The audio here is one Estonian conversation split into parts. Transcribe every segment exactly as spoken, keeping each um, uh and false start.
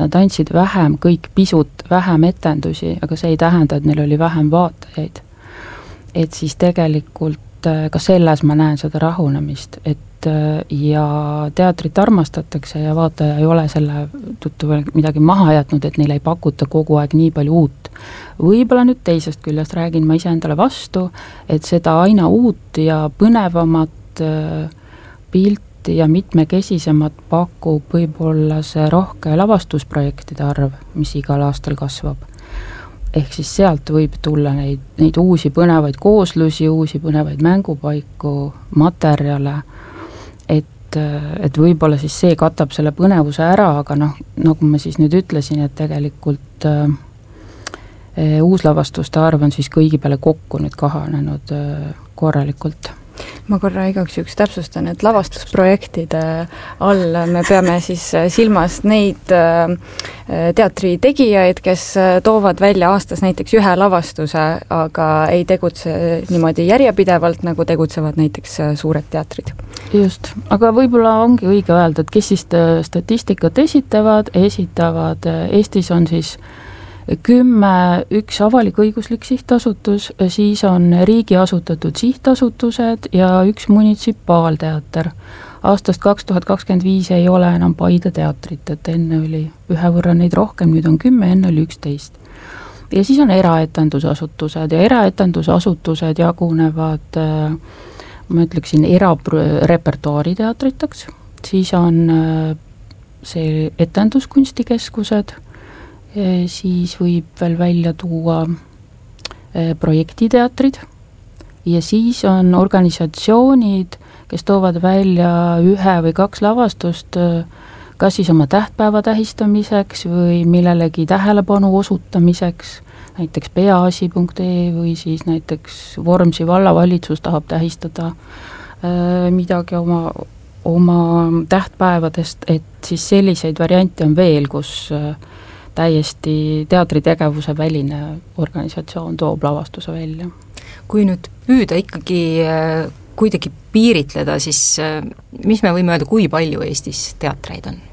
nad andsid vähem, kõik pisut vähem etendusi, aga see ei tähenda, et neil oli vähem vaatajaid. Et siis tegelikult ka selles ma näen seda rahunemist, et ja teatrit armastatakse ja vaataja ei ole selle tuttu midagi maha jätnud, et neile ei pakuta kogu aeg nii palju uut. Võib-olla nüüd teisest küljest räägin ma ise endale vastu, et seda aina uut ja põnevamat pilti ja mitmekesisemat pakub võib-olla see rohke lavastusprojektide arv, mis igal aastal kasvab. Ehk siis sealt võib tulla neid, neid uusi põnevaid kooslusi, uusi põnevaid mängupaiku, materjale, et, et võib-olla siis see katab selle põnevuse ära, aga noh, nagu ma siis nüüd ütlesin, et tegelikult äh, uuslavastuste arv on siis kõigi peale kokku nüüd kahanenud äh, korralikult. Ma korra igaks üks täpsustan, et lavastusprojektide all me peame siis silmas neid teatri tegijaid, kes toovad välja aastas näiteks ühe lavastuse, aga ei tegutse niimoodi järjepidevalt, nagu tegutsevad näiteks suured teatrid. Just, aga võib-olla ongi õige öelda, et kes siis statistikat esitavad, esitavad, Eestis on siis kümme, üks avalik-õiguslik sihtasutus, siis on riigi asutatud sihtasutused ja üks munitsipaalteater. Aastast kaks tuhat kakskümmend viis ei ole enam Paide teatrit, et enne oli ühe võrra neid rohkem, nüüd on kümme, enne oli üksteist. Ja siis on eraetendusasutused ja eraetendusasutused jagunevad, ma ütleksin, erarepertuaari teatriteks, siis on see etenduskunstikeskused, siis võib veel välja tuua projektiteatrid ja siis on organisatsioonid, kes toovad välja ühe või kaks lavastust kas siis oma tähtpäeva tähistamiseks või millelegi tähelepanu osutamiseks, näiteks peaasi punkt ee või siis näiteks Vormsi vallavalitsus tahab tähistada midagi oma, oma tähtpäevadest, et siis selliseid variante on veel, kus täiesti teatritegevuse väline organisatsioon toob lavastuse välja. Kui nüüd püüda ikkagi kuidagi piiritleda, siis mis me võime öelda, kui palju Eestis teatreid on?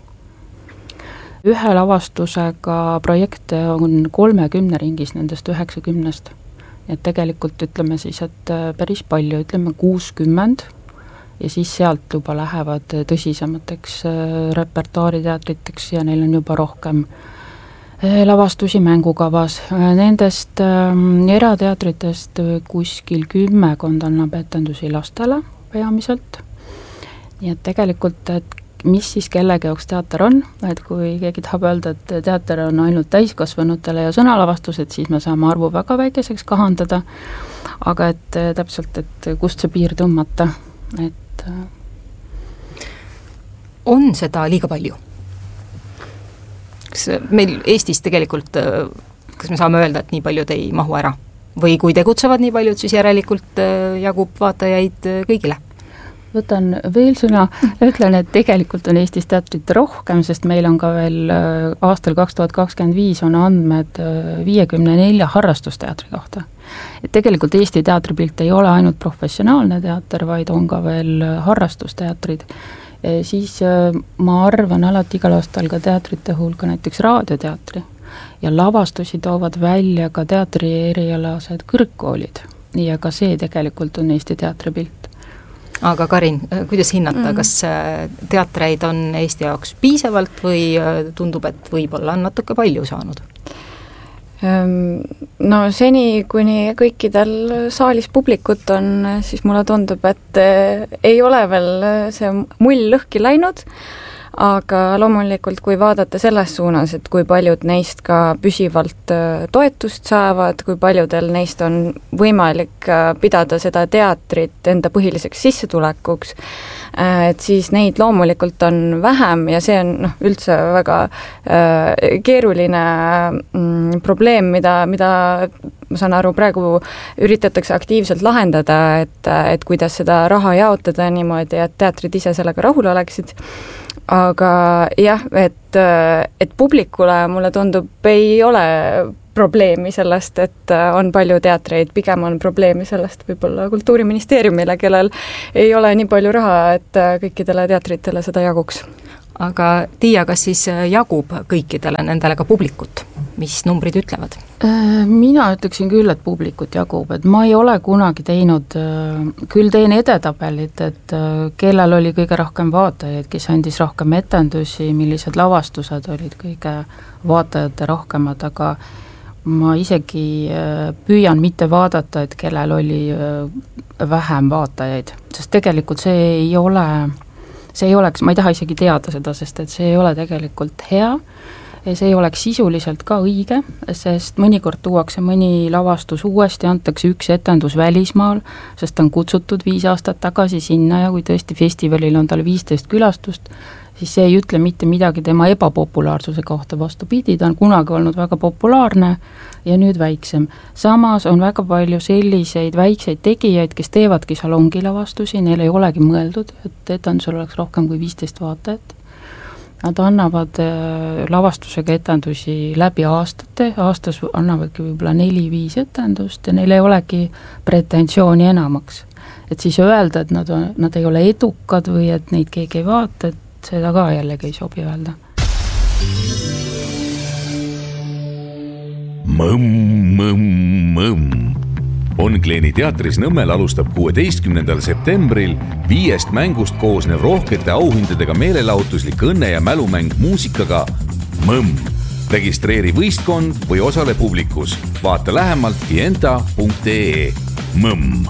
Ühe lavastusega projekte on kolmekümne ringis nendest üheksakümnest. Et tegelikult ütleme siis, et päris palju, ütleme kuuskümmend ja siis sealt juba lähevad tõsisemateks repertuaariteatriteks ja neil on juba rohkem lavastusi mängukavas. Nendest ähm, erateatritest kuskil kümmekond annab etendusi lastele peamiselt. Nii et tegelikult, et mis siis kellegi jaoks teater on, et kui keegi tahab öelda, et teater on ainult täiskasvanutele ja sõnalavastused, siis me saame arvu väga väikeseks kahandada, aga et täpselt, et kust see piir tõmmata, et on seda liiga palju? Kas meil Eestis tegelikult, kas me saame öelda, et nii paljud ei mahu ära? Või kui tegutsevad nii paljud, siis järelikult jagub vaatajaid kõigile? Võtan veel sõna, ütlen, et tegelikult on Eestis teatrit rohkem, sest meil on ka veel aastal kaks tuhat kakskümmend viis on andmed viiekümne nelja harrastusteatri kohta. Et tegelikult Eesti teatripilt ei ole ainult professionaalne teater, vaid on ka veel harrastusteatrid. Siis ma arvan alati igal aastal ka teatrite hulka näiteks raadioteatri ja lavastusi toovad välja ka teatri erialased kõrgkoolid ja ka see tegelikult on Eesti teatripilt. Aga Karin, kuidas hinnata, kas teatreid on Eesti jaoks piisavalt või tundub, et võib-olla on natuke palju saanud? No seni, kuni kõikidel saalis publikut on, siis mulle tundub, et ei ole veel see mull lõhki läinud, aga loomulikult, kui vaadata selles suunas, et kui paljud neist ka püsivalt toetust saavad, kui paljudel neist on võimalik pidada seda teatrit enda põhiliseks sissetulekuks, et siis neid loomulikult on vähem ja see on noh, üldse väga äh, keeruline mm, probleem, mida, mida ma saan aru, praegu üritatakse aktiivselt lahendada, et, et kuidas seda raha jaotada niimoodi, et teatrid ise sellega rahul oleksid. Aga jah, et, et publikule mulle tundub, ei ole probleemi sellest, et on palju teatreid, pigem on probleemi sellest võib-olla Kultuuriministeeriumile, kellel ei ole nii palju raha, et kõikidele teatritele seda jaguks. aga Tiia, kas siis jagub kõikidele nendele ka publikut, mis numbrid ütlevad? Mina ütleksin küll, et publikut jagub, et ma ei ole kunagi teinud, küll teen edetabelit, et kellel oli kõige rohkem vaatajaid, kes andis rohkem etendusi, millised lavastused olid kõige vaatajate rohkemad, aga ma isegi püüan mitte vaadata, et kellel oli vähem vaatajaid, sest tegelikult see ei ole, see ei oleks, ma ei taha isegi teada seda, sest et see ei ole tegelikult hea, ja see ei oleks sisuliselt ka õige, sest mõnikord tuuakse mõni lavastus uuesti, antakse üks etendus välismaal, sest ta on kutsutud viis aastat tagasi sinna ja kui tõesti festivalil on tal viisteist külastust, siis see ei ütle mitte midagi tema ebapopulaarsuse kohta, vastupidi, ta on kunagi olnud väga populaarne ja nüüd väiksem. Samas on väga palju selliseid väikseid tegijaid, kes teevadki salongilavastusi, neil ei olegi mõeldud, et etendusel oleks rohkem kui viisteist vaatajat. Nad annavad lavastusega etendusi läbi aastate, aastas annavadki võib-olla neli-viis etendust ja neil ei olegi pretensiooni enamaks. Et siis öelda, et nad, on, nad ei ole edukad või et neid keegi ei vaata, et seda ka jällegi ei sobi öelda. Mõmm, mõmm, mõmm. Onkleeni teatris Nõmmel alustab kuueteistkümnendal septembril viiest mängust koosnev rohkete auhindadega meelelahutuslik õnne- ja mälumäng muusikaga Mõmm. Registreeri võistkond või osale publikus. Vaata lähemalt kienta punkt ee. Mõmm.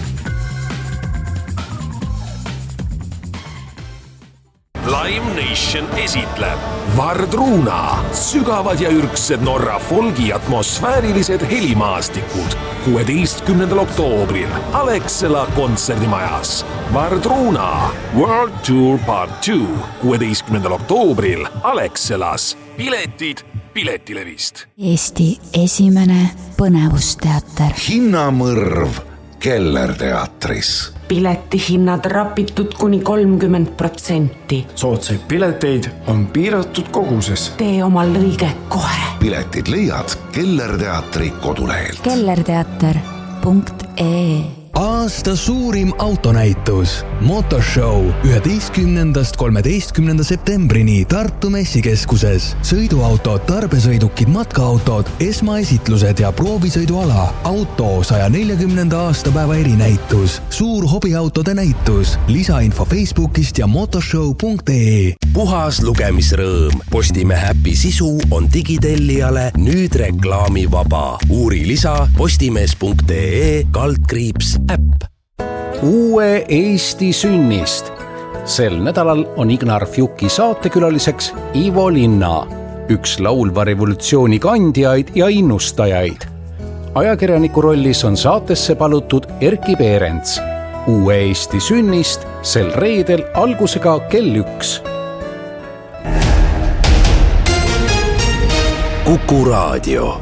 Live Nation esitleb Vardruna, sügavad ja ürksed Norra folgi atmosfäärilised helimaastikud kuueteistkümnendal oktoobril Alexela kontserdimajas. Vardruna World Tour Part two kuueteistkümnendal oktoobril Alexelas. Piletid Piletilevist. Eesti esimene põnevusteater. Hinnamõrv Kellerteatris. Piletihinnad rapitud kuni kolmkümmend protsenti. Soodsaid pileteid on piiratud koguses. Tee omal lõige kohe. Piletid leiad Kellerteatri kodulehelt. kellerteater punkt ee. Aasta suurim autonäitus Motorshow üheteistkümnendast kolmeteistkümnenda septembrini Tartu messikeskuses. Sõiduautod, tarbesõidukid, matkaautod, esmaesitlused ja proovisõiduala. Auto saja neljakümnenda aastapäeva erinäitus. Suur hobiautode näitus. Lisainfo Facebookist ja motorshow punkt ee. Puhas lugemisrõõm. Postimehe äpi sisu on digitellijale nüüd reklaamivaba. Uuri lisa postimees punkt ee kaldkriips äpp. Uue Eesti sünnist. Sel nädalal on Ignar Fjuki saatekülaliseks Ivo Linna, üks laulva revolutsiooni kandjaid ja innustajaid. Ajakirjaniku rollis on saatesse palutud Erki Peerents. Uue Eesti sünnist sel reedel algusega kell üks. Kuku raadio.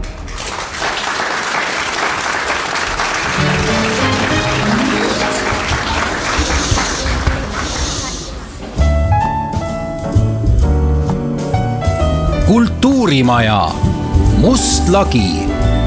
Kultuurimaja. Must lagi.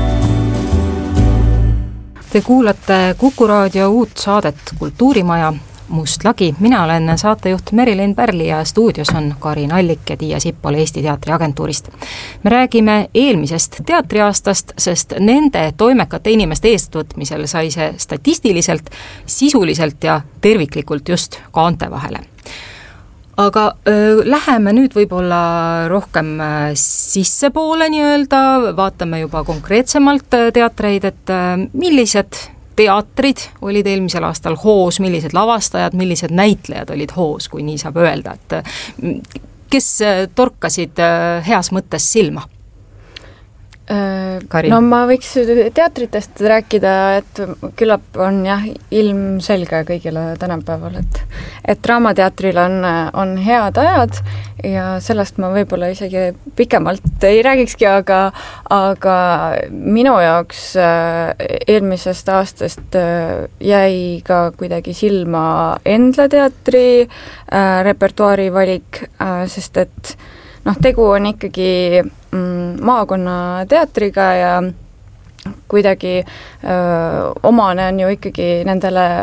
Te kuulate Kuku raadio uut saadet Kultuurimaja. Must lagi. Mina olen saatejuht Merilin Pärli ja stuudios on Karin Allik ja Tiia Sippol Eesti Teatriagentuurist. Me räägime eelmisest teatriaastast, sest nende toimekate inimeste eestvõtmisel sai see statistiliselt, sisuliselt ja terviklikult just kaante vahele. Aga öö, läheme nüüd võib-olla rohkem sissepoole nii-öelda, vaatame juba konkreetsemalt teatreid, et millised teatrid olid eelmisel aastal hoos, millised lavastajad, millised näitlejad olid hoos, kui nii saab öelda, et kes torkasid heas mõttes silma? Karin. No ma võiks teatritest rääkida, et küllap on jah ilmselge kõigile tänapäeval, et, et Draamateatril on, on head ajad ja sellest ma võib-olla isegi pikemalt ei räägikski, aga, aga minu jaoks eelmisest aastast jäi ka kuidagi silma Endla teatri äh, repertuaari valik, äh, sest et noh, tegu on ikkagi mm, maakonnateatriga ja kuidagi öö, omane on ju ikkagi nendele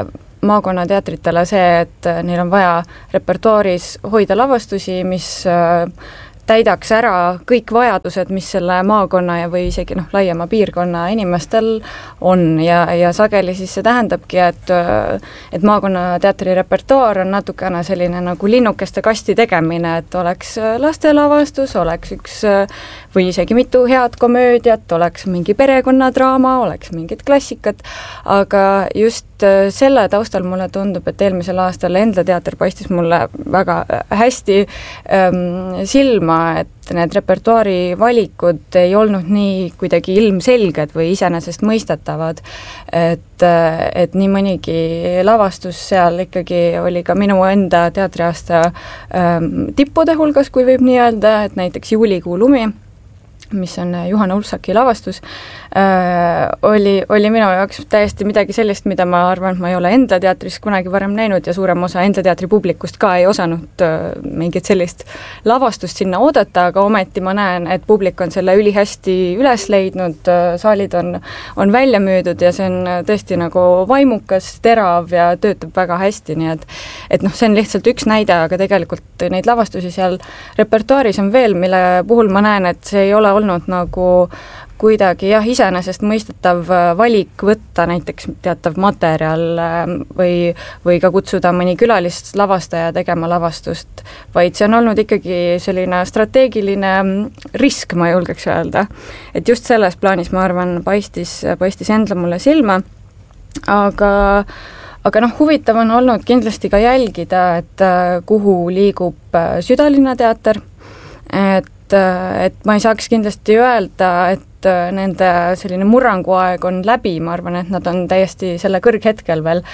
maakonnateatritele see, et neil on vaja repertuaaris hoida lavastusi, mis täidaks ära kõik vajadused, mis selle maakonna ja või isegi noh, laiema piirkonna inimestel on ja, ja sageli siis see tähendabki, et et maakonnateatri repertuaar on natukene selline nagu linnukeste kasti tegemine, et oleks lastelavastus, oleks üks või isegi mitu head komöödiat, oleks mingi perekonnadraama, oleks mingid klassikat, aga just selle taustal mulle tundub, et eelmisel aastal Endla teater paistis mulle väga hästi ähm, silma, et need repertuaari valikud ei olnud nii kuidagi ilmselged või iseenesestmõistetavad, et, et nii mõnigi lavastus seal ikkagi oli ka minu enda teatriaasta ähm, tippude hulgas, kui võib nii öelda, et näiteks Juulikuu lumi, mis on Juhana Ulfsaki lavastus, äh, oli, oli minu jaoks täiesti midagi sellist, mida ma arvan, et ma ei ole Endla teatris kunagi varem näinud ja suurem osa Endla teatri publikust ka ei osanud äh, mingit sellist lavastust sinna oodata, aga ometi ma näen, et publik on selle ülihästi üles leidnud, saalid on, on välja müüdud ja see on tõesti nagu vaimukas, terav ja töötab väga hästi, nii et et noh, see on lihtsalt üks näide, aga tegelikult neid lavastusi seal repertuaaris on veel, mille puhul ma näen, et see ei ole olnud nagu kuidagi jah, iseenesest mõistetav valik võtta näiteks teatav materjal või, või ka kutsuda mõni külalist lavastaja tegema lavastust, vaid see on olnud ikkagi selline strateegiline risk, ma julgeks öelda. Et just selles plaanis, ma arvan, paistis, paistis Endla mulle silma, aga aga noh, huvitav on olnud kindlasti ka jälgida, et kuhu liigub Südalinna teater, et et ma ei saaks kindlasti öelda, et nende selline murranguaeg on läbi, ma arvan, et nad on täiesti selle kõrghetkel veel,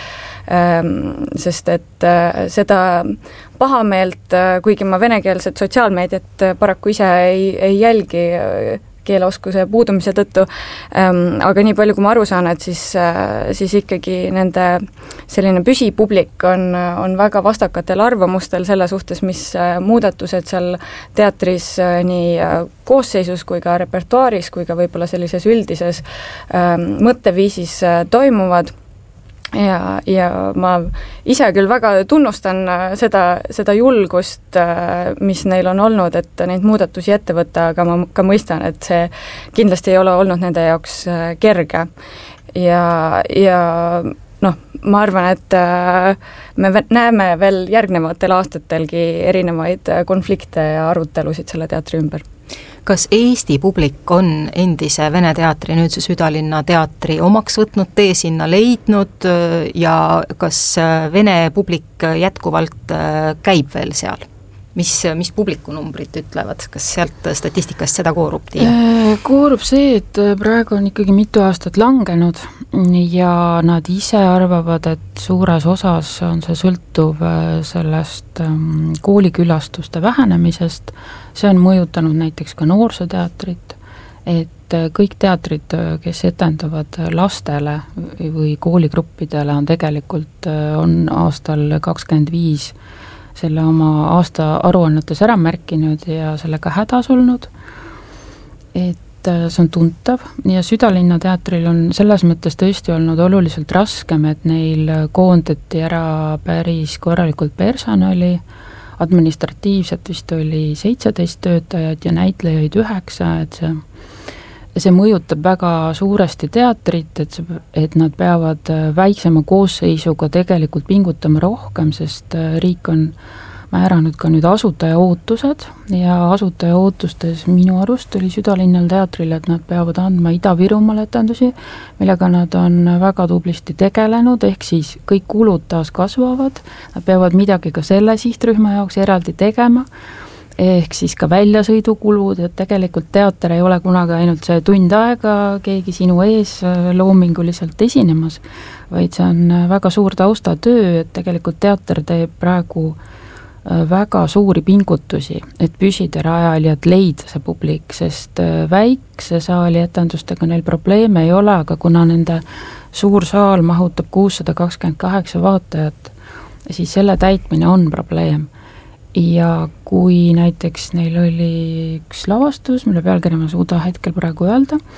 sest et seda pahameelt, kuigi ma venekeelset sotsiaalmeediat paraku ise ei, ei jälgi keeleoskuse puudumise tõttu, aga nii palju, kui ma aru saan, et siis, siis ikkagi nende selline püsipublik on, on väga vastakatel arvamustel selle suhtes, mis muudatused seal teatris nii koosseisus kui ka repertuaaris, kui ka võib-olla sellises üldises mõtteviisis toimuvad. Ja, ja ma ise küll väga tunnustan seda, seda julgust, mis neil on olnud, et neid muudatusi ette võtta, aga ma ka mõistan, et see kindlasti ei ole olnud nende jaoks kerge. Ja, ja noh, ma arvan, et me näeme veel järgnevatel aastatelgi erinevaid konflikte ja arutelusid selle teatri ümber. Kas Eesti publik on endise Vene teatri, nüüd see Südalinna teatri omaks võtnud, tee sinna leidnud ja kas Vene publik jätkuvalt käib veel seal? Mis, mis publikunumbrid ütlevad, kas sealt statistikast seda koorub tiia? Koorub see, et praegu on ikkagi mitu aastat langenud ja nad ise arvavad, et suures osas on see sõltuv sellest koolikülastuste vähenemisest. See on mõjutanud näiteks ka noorsooteatrit, et kõik teatrid, kes etendavad lastele või kooligruppidele, on tegelikult on aastal kakskümmend viis selle oma aasta aruannetes ära märkinud ja sellega hädas olnud, et see on tuntav ja Südalinna teatril on selles mõttes tõesti olnud oluliselt raskem, et neil koondati ära päris korralikult personali, administratiivselt vist oli seitseteist töötajat ja näitlejaid üheksa, et see see mõjutab väga suuresti teatrit, et, see, et nad peavad väiksema koosseisuga tegelikult pingutama rohkem, sest riik on määranud ka nüüd asutaja ootused ja asutaja ootustes minu arust oli Südalinnal teatril, et nad peavad andma Ida-Virumaal etendusi, millega nad on väga tublisti tegelenud, ehk siis kõik kulud taas kasvavad, nad peavad midagi ka selle sihtrühma jaoks eraldi tegema, ehk siis ka väljasõidukulud, et tegelikult teater ei ole kunagi ainult see tund aega keegi sinu ees loominguliselt esinemas, vaid see on väga suur taustatöö, et tegelikult teater teeb praegu väga suuri pingutusi, et püsida rajal ja et leida see publik, sest väikse saali etendustega neil probleeme ei ole, aga kuna nende suur saal mahutab kuussada kakskümmend kaheksa vaatajat, siis selle täitmine on probleem. Ja kui näiteks neil oli üks lavastus, mille pealkirja ma suuda hetkel praegu öelda,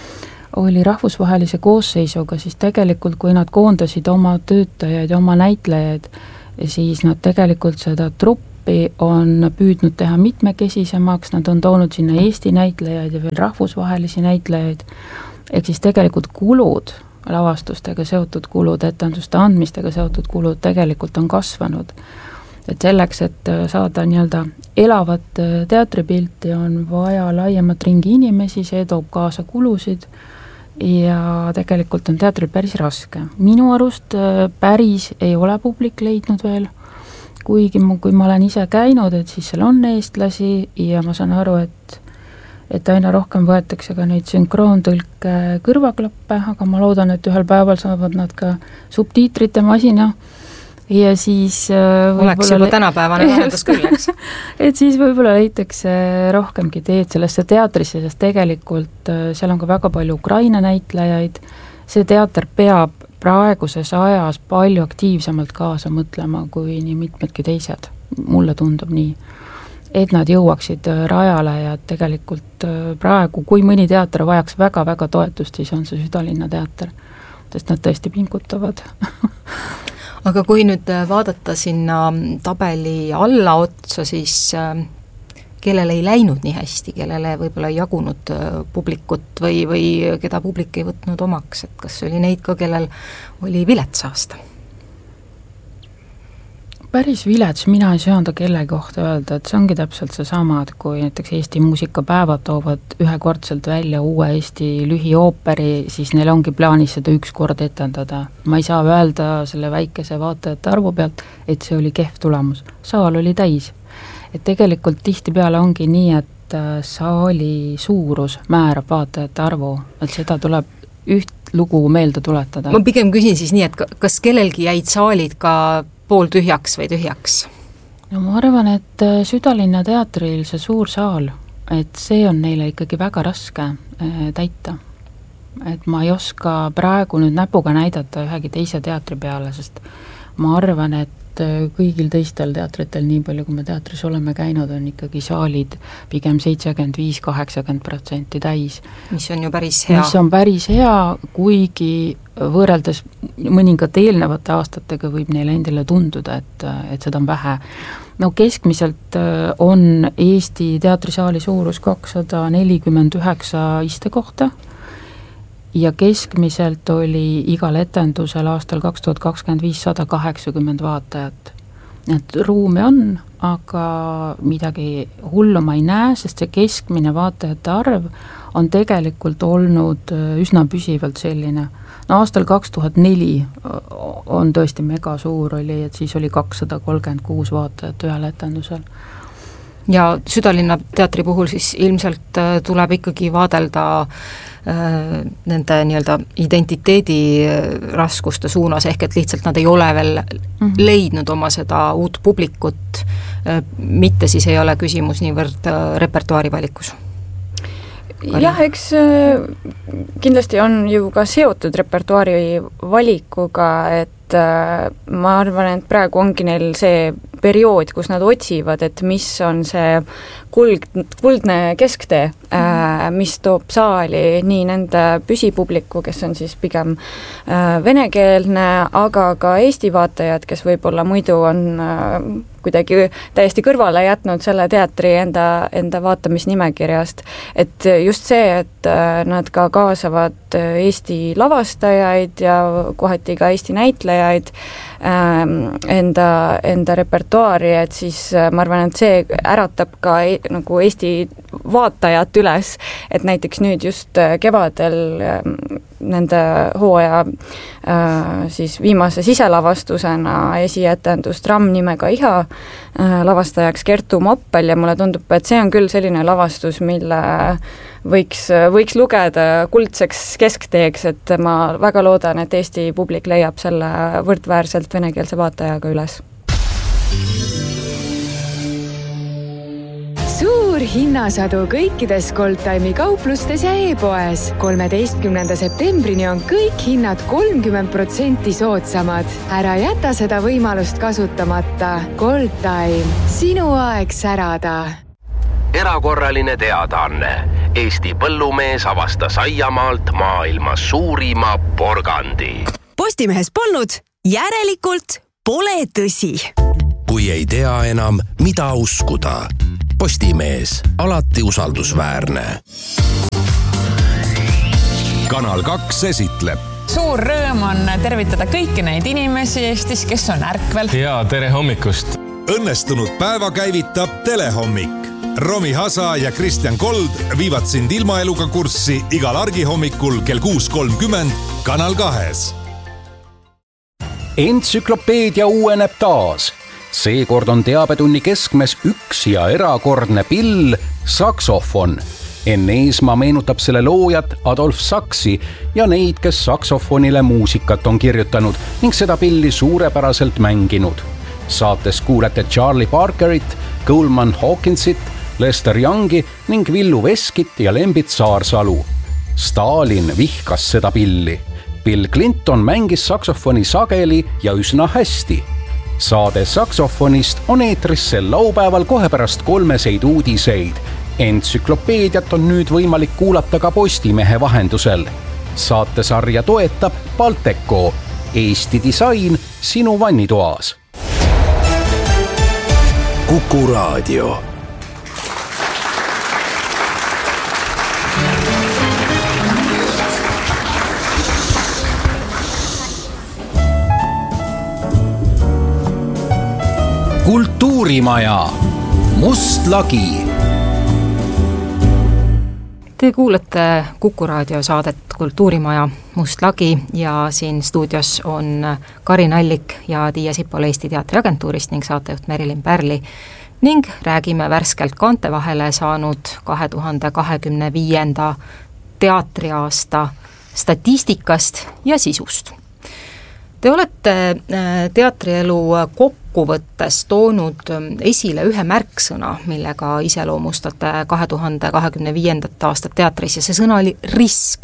oli rahvusvahelise koosseisuga, siis tegelikult kui nad koondasid oma töötajaid ja oma näitlejaid, siis nad tegelikult seda truppi on püüdnud teha mitmekesisemaks, nad on toonud sinna Eesti näitlejaid ja veel rahvusvahelisi näitlejaid, ehk siis tegelikult kulud, lavastustega seotud kulud, etenduste andmistega seotud kulud tegelikult on kasvanud. Et selleks, et saada nii-öelda elavat teatripilti, on vaja laiemat ringi inimesi, see toob kaasa kulusid ja tegelikult on teatril päris raske. Minu arust päris ei ole publik leidnud veel, kuigi ma, kui ma olen ise käinud, et siis seal on eestlasi ja ma saan aru, et et aina rohkem võetakse ka neid sünkroontõlke kõrvaklappe, aga ma loodan, et ühel päeval saavad nad ka subtiitrite masina ja siis oleks juba tänapäevane lahendus küll, eks? et siis võib-olla leitakse rohkemgi teed sellesse teatrisse, sest tegelikult seal on ka väga palju Ukraina näitlejaid, see teater peab praeguses ajas palju aktiivsemalt kaasa mõtlema kui nii mitmedki teised, mulle tundub nii, et nad jõuaksid rajale ja tegelikult praegu, kui mõni teater vajaks väga-väga toetust, siis on see Südalinna teater, sest nad tõesti pingutavad. Aga kui nüüd vaadata sinna tabeli alla otsa, siis kellele ei läinud nii hästi, kellele võib-olla ei jagunud publikut või, või keda publik ei võtnud omaks, et kas oli neid ka, kellel oli vilets aasta? Päris vilets, mina ei söanda kelle kohta öelda, et see ongi täpselt see sama, et kui näiteks Eesti muusikapäevad toovad ühekordselt välja uue Eesti lühiooperi, siis neil ongi plaanis seda üks kord etendada. Ma ei saa öelda selle väikese vaatajate arvu pealt, et see oli kehv tulemus. Saal oli täis. Et tegelikult tihtipeale ongi nii, et saali suurus määrab vaatajate arvu, et seda tuleb üht lugu meelde tuletada. Ma pigem küsin siis nii, et kas kellelgi jäid saalid ka pool tühjaks või tühjaks? No ma arvan, et Südalinna teatril see suur saal, et see on neile ikkagi väga raske täita. Et ma ei oska praegu nüüd näpuga näidata ühegi teise teatri peale, sest ma arvan, et kõigil teistel teatritel, nii palju kui me teatris oleme käinud, on ikkagi saalid pigem seitsekümmend viis kaheksakümmend protsenti täis. Mis on ju päris hea. Mis on päris hea, kuigi võrreldes mõningate eelnevate aastatega võib neile endile tunduda, et, et seda on vähe. No keskmiselt on Eesti teatrisaali suurus kakssada nelikümmend üheksa istekohta ja keskmiselt oli igal etendusel aastal kaks tuhat kakskümmend viis sada kaheksakümmend vaatajat. Et ruumi on, aga midagi hullu ma ei näe, sest see keskmine vaatajate arv on tegelikult olnud üsna püsivalt selline. No aastal kaks tuhat neli on tõesti mega suur oli, et siis oli kakssada kolmkümmend kuus vaatajat ühel etendusel. Ja Südalinna teatri puhul siis ilmselt tuleb ikkagi vaadelda nende nii-öelda identiteedi raskuste suunas, ehk et lihtsalt nad ei ole veel mm-hmm. leidnud oma seda uut publikut, mitte siis ei ole küsimus niivõrd repertuaari valikus. Kari. Jah, eks kindlasti on ju ka seotud repertuaari valikuga, et ma arvan, et praegu ongi neil see periood, kus nad otsivad, et mis on see kuld, kuldne kesktee, mis toob saali nii nende püsipubliku, kes on siis pigem venekeelne, aga ka Eesti vaatajad, kes võib-olla muidu on kuidagi täiesti kõrvale jätnud selle teatri enda, enda vaatamisnimekirjast. Et just see, et nad ka kaasavad Eesti lavastajaid ja kohati ka Eesti näitlejaid enda, enda repertuaari, et siis ma arvan, et see äratab ka nagu Eesti vaatajat üles, et näiteks nüüd just kevadel nende hooaja siis viimase siselavastusena esietendus Tramm nimega iha lavastajaks Kertu Moppel ja mulle tundub, et see on küll selline lavastus, mille võiks, võiks lugeda kuldseks keskteeks, et ma väga loodan, et Eesti publik leiab selle võrdväärselt venekeelse vaatajaga üles. Suur hinnasadu kõikides Goldtime'i kauplustes ja e-poes. kolmeteistkümnenda septembrini on kõik hinnad kolmkümmend protsenti soodsamad. Ära jäta seda võimalust kasutamata. Goldtime. Sinu aeg särada. erakorraline teadaanne. Eesti põllumees avastas aiamaalt maailma suurima porgandi. Postimehes polnud, järelikult pole tõsi. Kui ei tea enam, mida uskuda. Postimees, alati usaldusväärne. Kanal kaks esitleb. Suur rõõm on tervitada kõiki neid inimesi Eestis, kes on ärkvel. Ja tere hommikust. Õnnestunud päeva käivitab Telehommik. Romi Hasa ja Kristjan Kold viivad sind ilmaeluga kurssi igal argihommikul kell kuus kolmkümmend Kanal kahes. Entsüklopeedia uueneb taas. Seekord on teabetunni keskmes üks ja erakordne pill, saksofon. Enn Eesmaa meenutab selle loojat Adolf Saksi ja neid, kes saksofonile muusikat on kirjutanud ning seda pilli suurepäraselt mänginud. Saates kuulete Charlie Parkerit, Coleman Hawkinsit, Lester Youngi ning Villu Veskit ja Lembit Saarsalu. Stalin vihkas seda pilli. Bill Clinton mängis saksofoni sageli ja üsna hästi. Saade saksofonist on eetris sel laupäeval kohe pärast kolmeseid uudiseid. Entsüklopeediat on nüüd võimalik kuulata ka Postimehe vahendusel. Saatesarja toetab Balteco, Eesti disain sinu vannitoas. Kuku Raadio. Kultuurimaja, Must lagi. Te kuulete Kuku Raadio saadet Kultuurimaja, Must lagi ja siin stuudios on Karin Allik ja Tiia Sipol Eesti Teatriagentuurist ning saatejuht Merilin Pärli ning räägime värskelt kaante vahele saanud kahe tuhande kahekümne viienda teatriaasta statistikast ja sisust. Te olete teatrielu kokkuvõttes toonud esile ühe märksõna, millega iseloomustate kahe tuhande kahekümne viiendat aastat teatris ja see sõna oli risk.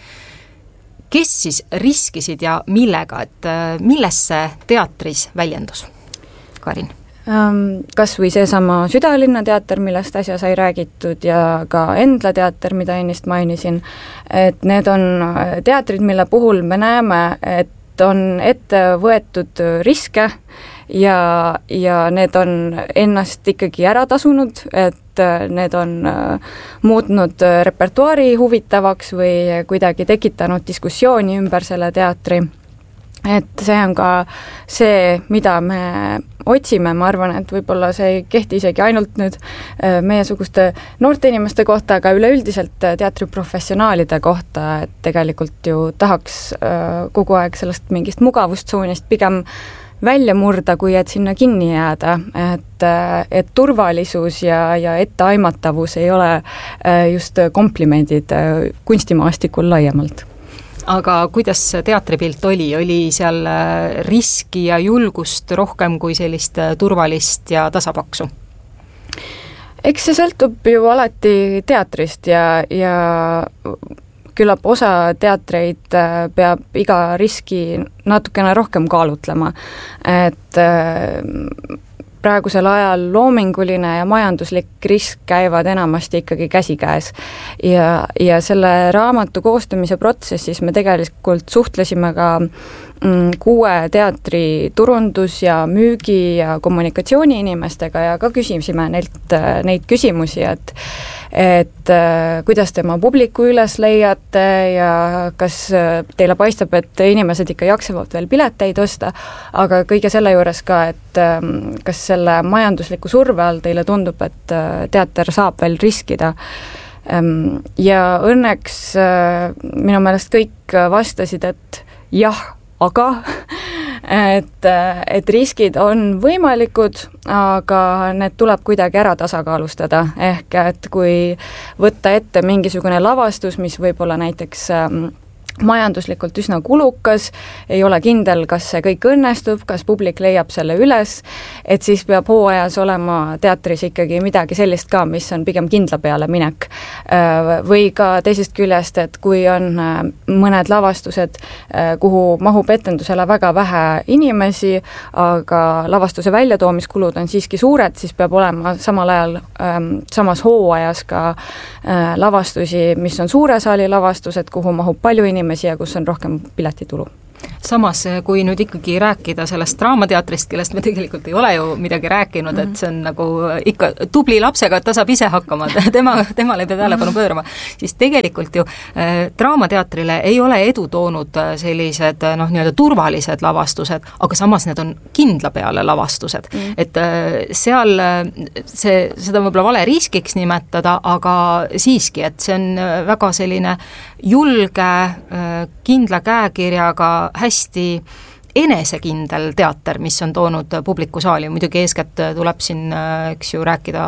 Kes siis riskisid ja millega, et milles see teatris väljendus? Karin? Kas või seesama Südalinna teater, millest äsja sai räägitud ja ka Endla teater, mida ennist mainisin, et need on teatrid, mille puhul me näeme, et on ette võetud riske ja, ja need on ennast ikkagi ära tasunud, et need on muutnud repertuaari huvitavaks või kuidagi tekitanud diskussiooni ümber selle teatri. Et see on ka see, mida me otsime, ma arvan, et võib-olla see ei kehti isegi ainult nüüd meiesuguste noorte inimeste kohta, aga üleüldiselt teatriprofessionaalide kohta, et tegelikult ju tahaks kogu aeg sellest mingist mugavustsoonist pigem välja murda, kui et sinna kinni jääda, et, et turvalisus ja, ja etteaimatavus ei ole just komplimendid kunstimaastikul laiemalt. Aga kuidas teatripilt oli? Oli seal riski ja julgust rohkem kui sellist turvalist ja tasapaksu? Eks see sõltub ju alati teatrist ja, ja küllap osa teatreid peab iga riski natukene rohkem kaalutlema, et praegusel ajal loominguline ja majanduslik risk käivad enamasti ikkagi käsikäes. Ja, ja selle raamatu koostamise protsessis me tegelikult suhtlesime ka mm, kuue teatri turundus- ja müügi- ja kommunikatsiooni inimestega ja ka küsisime neilt neid küsimusi, et et äh, kuidas te oma publiku üles leiate ja kas äh, teile paistab, et inimesed ikka jaksavad veel pileteid osta, aga kõige selle juures ka, et äh, kas selle majandusliku surve all teile tundub, et äh, teater saab veel riskida. Ähm, ja õnneks äh, minu meelest kõik vastasid, et jah, aga et, et riskid on võimalikud, aga need tuleb kuidagi ära tasakaalustada, ehk et kui võtta ette mingisugune lavastus, mis võib-olla näiteks majanduslikult üsna kulukas, ei ole kindel, kas see kõik õnnestub, kas publik leiab selle üles, et siis peab hooajas olema teatris ikkagi midagi sellist ka, mis on pigem kindla peale minek. Või ka teisest küljest, et kui on mõned lavastused, kuhu mahub etendusele väga vähe inimesi, aga lavastuse väljatoomiskulud on siiski suured, siis peab olema samal ajal samas hooajas ka lavastusi, mis on suure saali lavastused, kuhu mahub palju inimesi, ja kus on rohkem piletitulu. Samas, kui nüüd ikkagi rääkida sellest draamateatrist, kellest me tegelikult ei ole ju midagi rääkinud, et see on nagu ikka tubli lapsega, et ta saab ise hakkama, tema, temale ei pea tähelepanu pöörama, siis tegelikult ju äh, draamateatrile ei ole edu toonud sellised noh, nii-öelda turvalised lavastused, aga samas need on kindla peale lavastused. Mm. Et äh, seal see, seda võib-olla vale riskiks nimetada, aga siiski, et see on väga selline julge, äh, kindla käekirjaga hästi enesekindel teater, mis on toonud publiku saali, muidugi eeskätt tuleb siin, eks ju, rääkida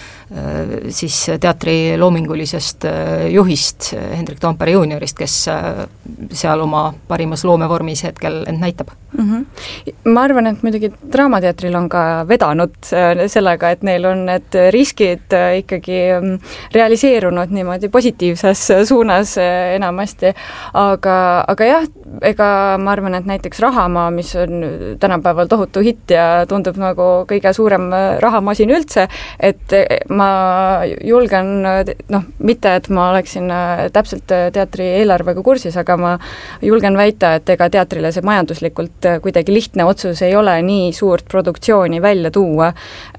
siis teatri loomingulisest juhist Hendrik Toompere juuniorist, kes seal oma parimas loomevormis hetkel end näitab. Mm-hmm. Ma arvan, et muidugi draamateatril on ka vedanud sellega, et neil on need riskid ikkagi realiseerunud niimoodi positiivses suunas enamasti, aga, aga jah, ega ma arvan, et näiteks Rahamaa, mis on tänapäeval tohutu hitt ja tundub nagu kõige suurem rahamasin üldse, et ma julgen, noh, mitte et ma oleksin täpselt teatri eelarvega kursis, aga ma julgen väita, et ega teatrile see majanduslikult kuidagi lihtne otsus ei ole nii suurt produktsiooni välja tuua,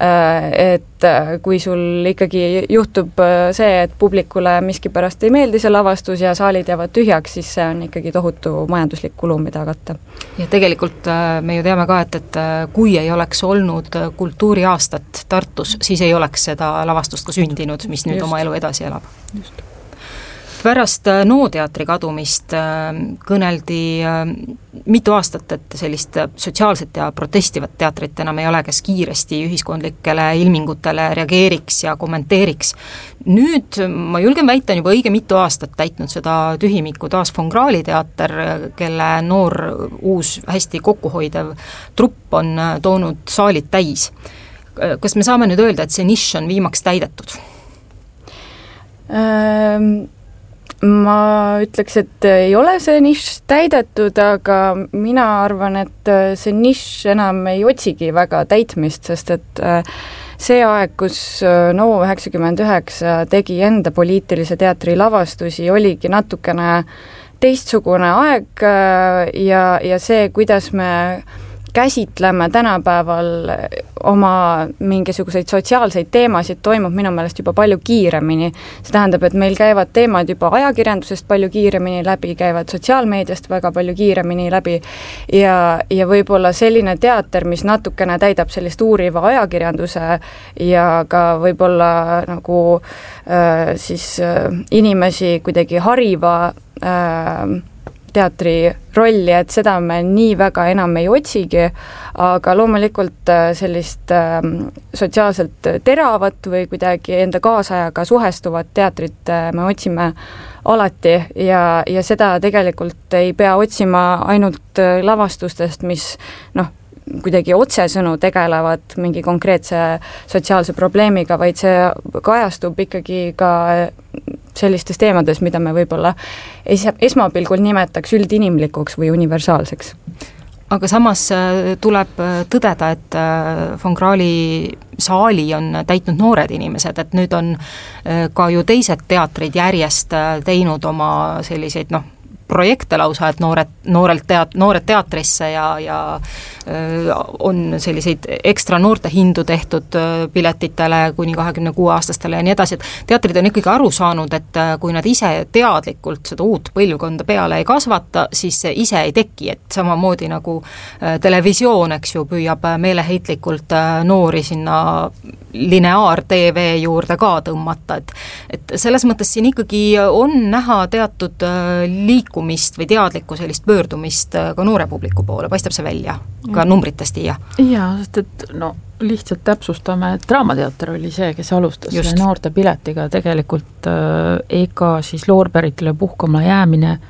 et kui sul ikkagi juhtub see, et publikule miskipärast ei meeldi see lavastus ja saalid jäävad tühjaks, siis see on ikkagi tohutu majanduslik kulu, mida katta. Ja tegelikult me ju teame ka, et, et kui ei oleks olnud kultuuriaastat Tartus, siis ei oleks seda lavastust ka sündinud, mis nüüd Just. oma elu edasi elab. Just. Pärast NO teatri kadumist kõneldi mitu aastat, et sellist sotsiaalset ja protestivat teatrit enam ei ole, kes kiiresti ühiskondlikele ilmingutele reageeriks ja kommenteeriks. Nüüd ma julgen väita, on juba õige mitu aastat täitnud seda tühimikku taas Von Krahli teater, kelle noor, uus, hästi kokkuhoidev trupp on toonud saalid täis. Kas me saame nüüd öelda, et see nišš on viimaks täidetud? Ähm... Ma ütleks, et ei ole see nišš täidetud, aga mina arvan, et see nišš enam ei otsigi väga täitmist, sest et see aeg, kus NO üheksakümmend üheksa tegi enda poliitilise teatri lavastusi, oligi natukene teistsugune aeg ja, ja see, kuidas me käsitleme tänapäeval oma mingisuguseid sotsiaalseid teemasid, toimub minu meelest juba palju kiiremini. See tähendab, et meil käivad teemad juba ajakirjandusest palju kiiremini läbi, käivad sotsiaalmeediast väga palju kiiremini läbi ja, ja võib-olla selline teater, mis natukene täidab sellist uuriva ajakirjanduse ja ka võib-olla nagu äh, siis äh, inimesi kuidagi hariva äh, teatri rolli, et seda me nii väga enam ei otsigi, aga loomulikult sellist sotsiaalselt teravat või kuidagi enda kaasajaga suhestuvat teatrit me otsime alati ja, ja seda tegelikult ei pea otsima ainult lavastustest, mis noh, kuidagi otsesõnu tegelevad mingi konkreetse sotsiaalse probleemiga, vaid see kajastub ikkagi ka sellistes teemades, mida me võib-olla es- esmapilgul nimetaks üldinimlikuks või universaalseks. Aga samas tuleb tõdeda, et Von Krahli saali on täitnud noored inimesed, et nüüd on ka ju teised teatrid järjest teinud oma selliseid noh, projekte lausa, et noored, noorelt teat-, noored teatrisse ja, ja öö, on selliseid ekstra noorte hindu tehtud öö, piletitele kuni kahekümne kuue aastastele ja nii edasi, et teatrid on ikkagi aru saanud, et kui nad ise teadlikult seda uut põlvkonda peale ei kasvata, siis see ise ei teki, et samamoodi nagu öö, televisioon, eks ju, püüab meeleheitlikult öö, noori sinna lineaar-T V juurde ka tõmmata, et, et selles mõttes siin ikkagi on näha teatud liikumist või teadlikku sellist pöördumist ka noore publiku poole, paistab see välja, ka numbritest ja. Jaa, sest et no lihtsalt täpsustame, et draamateater oli see, kes alustas Just. selle noorte piletiga, tegelikult äh, ega siis loorberitele puhkama jäämine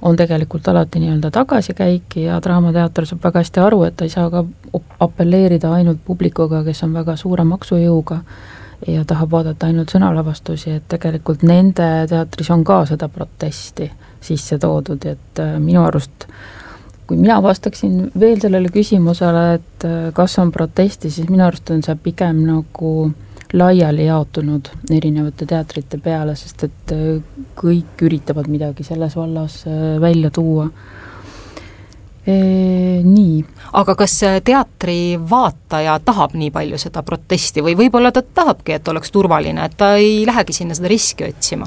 on tegelikult alati nii-öelda tagasikäik ja Draamateater saab väga hästi aru, et ta ei saa ka apelleerida ainult publikuga, kes on väga suure maksujõuga ja tahab vaadata ainult sõnalavastusi, et tegelikult nende teatris on ka seda protesti sisse toodud, et minu arust, kui mina vastaksin veel sellele küsimusele, et kas on protesti, siis minu arust on see pigem nagu laiali jaotunud erinevate teatrite peale, sest et kõik üritavad midagi selles vallas välja tuua. E, nii. Aga kas teatri vaataja tahab nii palju seda protesti või võib-olla ta tahabki, et oleks turvaline, et ta ei lähegi sinna seda riski otsima?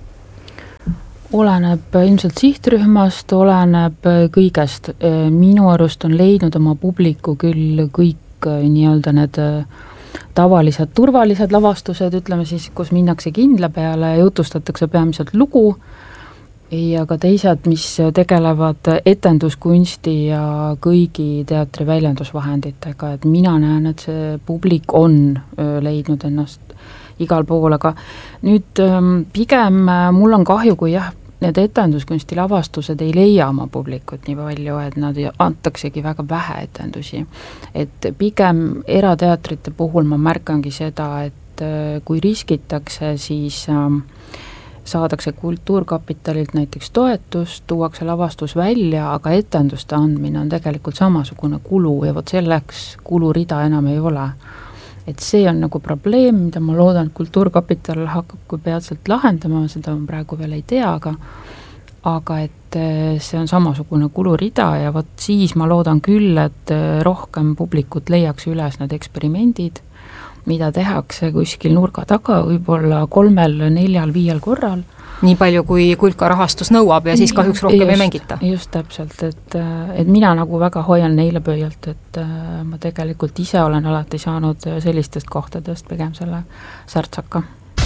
Oleneb ilmselt sihtrühmast, oleneb kõigest. Minu arust on leidnud oma publiku küll kõik nii-öelda need tavalised turvalised lavastused, ütleme siis, kus minnakse kindla peale, jutustatakse peamiselt lugu ja ka teised, mis tegelevad etenduskunsti ja kõigi teatri väljendusvahenditega, et mina näen, et see publik on leidnud ennast igal pool, aga nüüd pigem mul on kahju, kui jah, need etenduskunsti lavastused ei leia oma publikut nii palju, et nad antaksegi väga vähe etendusi. Et pigem erateatrite puhul ma märkangi seda, et kui riskitakse, siis saadakse kultuurkapitalilt näiteks toetust, tuuakse lavastus välja, aga etenduste andmine on tegelikult samasugune kulu ja vot selleks kulurida enam ei ole. Et see on nagu probleem, mida ma loodan, et kultuurkapital hakkab kui peatselt lahendama, seda on praegu veel ei tea, aga, aga et see on samasugune kulurida ja vot siis ma loodan küll, et rohkem publikut leiaks üles need eksperimendid, mida tehakse kuskil nurga taga, võib-olla kolmel, neljal, viiel korral. Nii palju, kui kulka rahastus nõuab ja siis kahjuks rohkem just, ei mängita. Just täpselt, et, et mina nagu väga hoian neile pöialt, et ma tegelikult ise olen alati saanud sellistest kohtadest pigem selle särtsaka.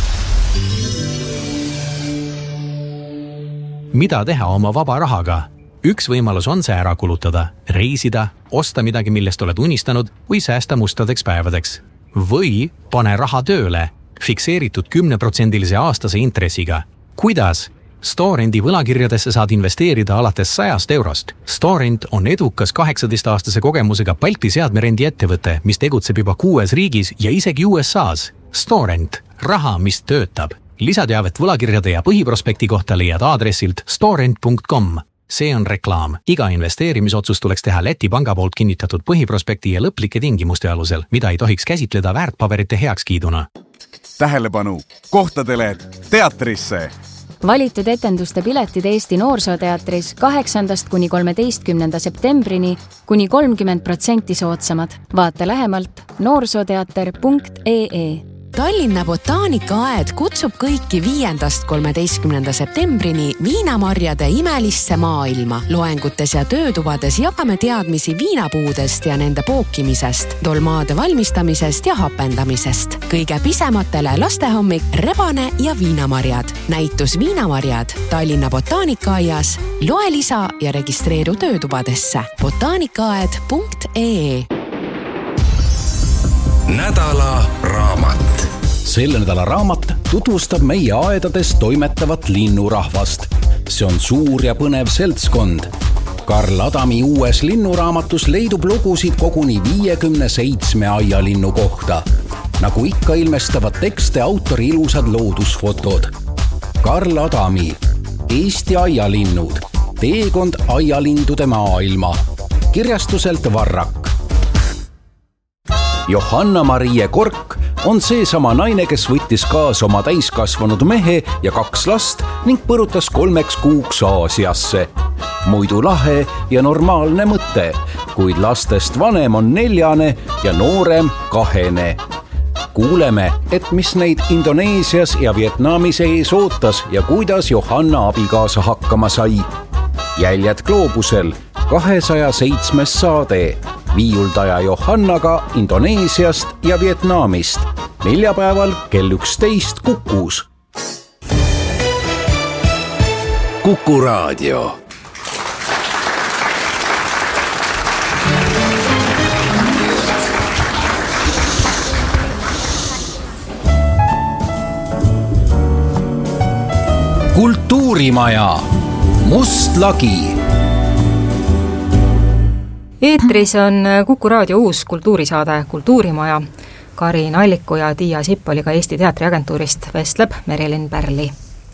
Mida teha oma vaba rahaga? Üks võimalus on see ära kulutada, reisida, osta midagi, millest oled unistanud või säästa mustadeks päevadeks. Või pane raha tööle, fikseeritud kümneprotsendilise aastase intressiga. Kuidas? Storendi võlakirjadesse saad investeerida alates sajast eurost. Storend on edukas kaheksateist-aastase kogemusega Balti seadmerendi ettevõte, mis tegutseb juba kuues riigis ja isegi U S A's. Storend, raha, mis töötab. Lisateavet võlakirjade ja põhiprospekti kohta leiad aadressilt storend punkt com. See on reklaam. Iga investeerimisotsus tuleks teha Läti panga poolt kinnitatud põhiprospekti ja lõplike tingimuste alusel, mida ei tohiks käsitleda väärtpaberite heakskiiduna. Tähelepanu! Kohtadele teatrisse! Valitud etenduste piletid Eesti Noorsooteatris kaheksandast kuni kolmeteistkümnenda septembrini kuni kolmkümmend protsenti soodsamad. Vaata lähemalt noorsooteater punkt ee ee. Tallinna botaanikaaed kutsub kõiki viiendast kolmeteistkümnenda septembrini viinamarjade imelisse maailma. Loengutes ja töötubades jagame teadmisi viinapuudest ja nende pookimisest, dolmaade valmistamisest ja hapendamisest. Kõige pisematele lastehommik, rebane ja viinamarjad. Näitus viinamarjad Tallinna botaanikaaias. Loe lisa ja registreeru töötubadesse. botaanikaaed punkt ee. Nädala raamat. Selle nädala raamat tutvustab meie aedades toimetavat linnurahvast. See on suur ja põnev seltskond. Karl Adami uues linnuraamatus leidub lugusid koguni viiekümne seitsme aialinnu kohta. Nagu ikka ilmestavad tekste autori ilusad loodusfotod. Karl Adami, Eesti aialinnud, teekond aialindude maailma. Kirjastuselt Varrak. Johanna-Marie Kork on see sama naine, kes võttis kaasa oma täiskasvanud mehe ja kaks last ning põrutas kolmeks kuuks Aasiasse. Muidu lahe ja normaalne mõte, kuid lastest vanem on neljane ja noorem kahene. Kuuleme, et mis neid Indoneesias ja Vietnamis ees ootas ja kuidas Johanna abikaasa hakkama sai. Jäljed gloobusel, kahesaja seitsmes saade. Viiuldaja Johannaga Indoneesiast ja Vietnamist. Neljapäeval kell üksteist Kukus. Kuku raadio. Kultuurimaja. Must lagi. Eetris on Kuku raadio uus kultuurisaade Kultuurimaja. Karin Alliku ja Tiia Sippoliga Eesti Teatriagentuurist vestleb Merilin Pärli.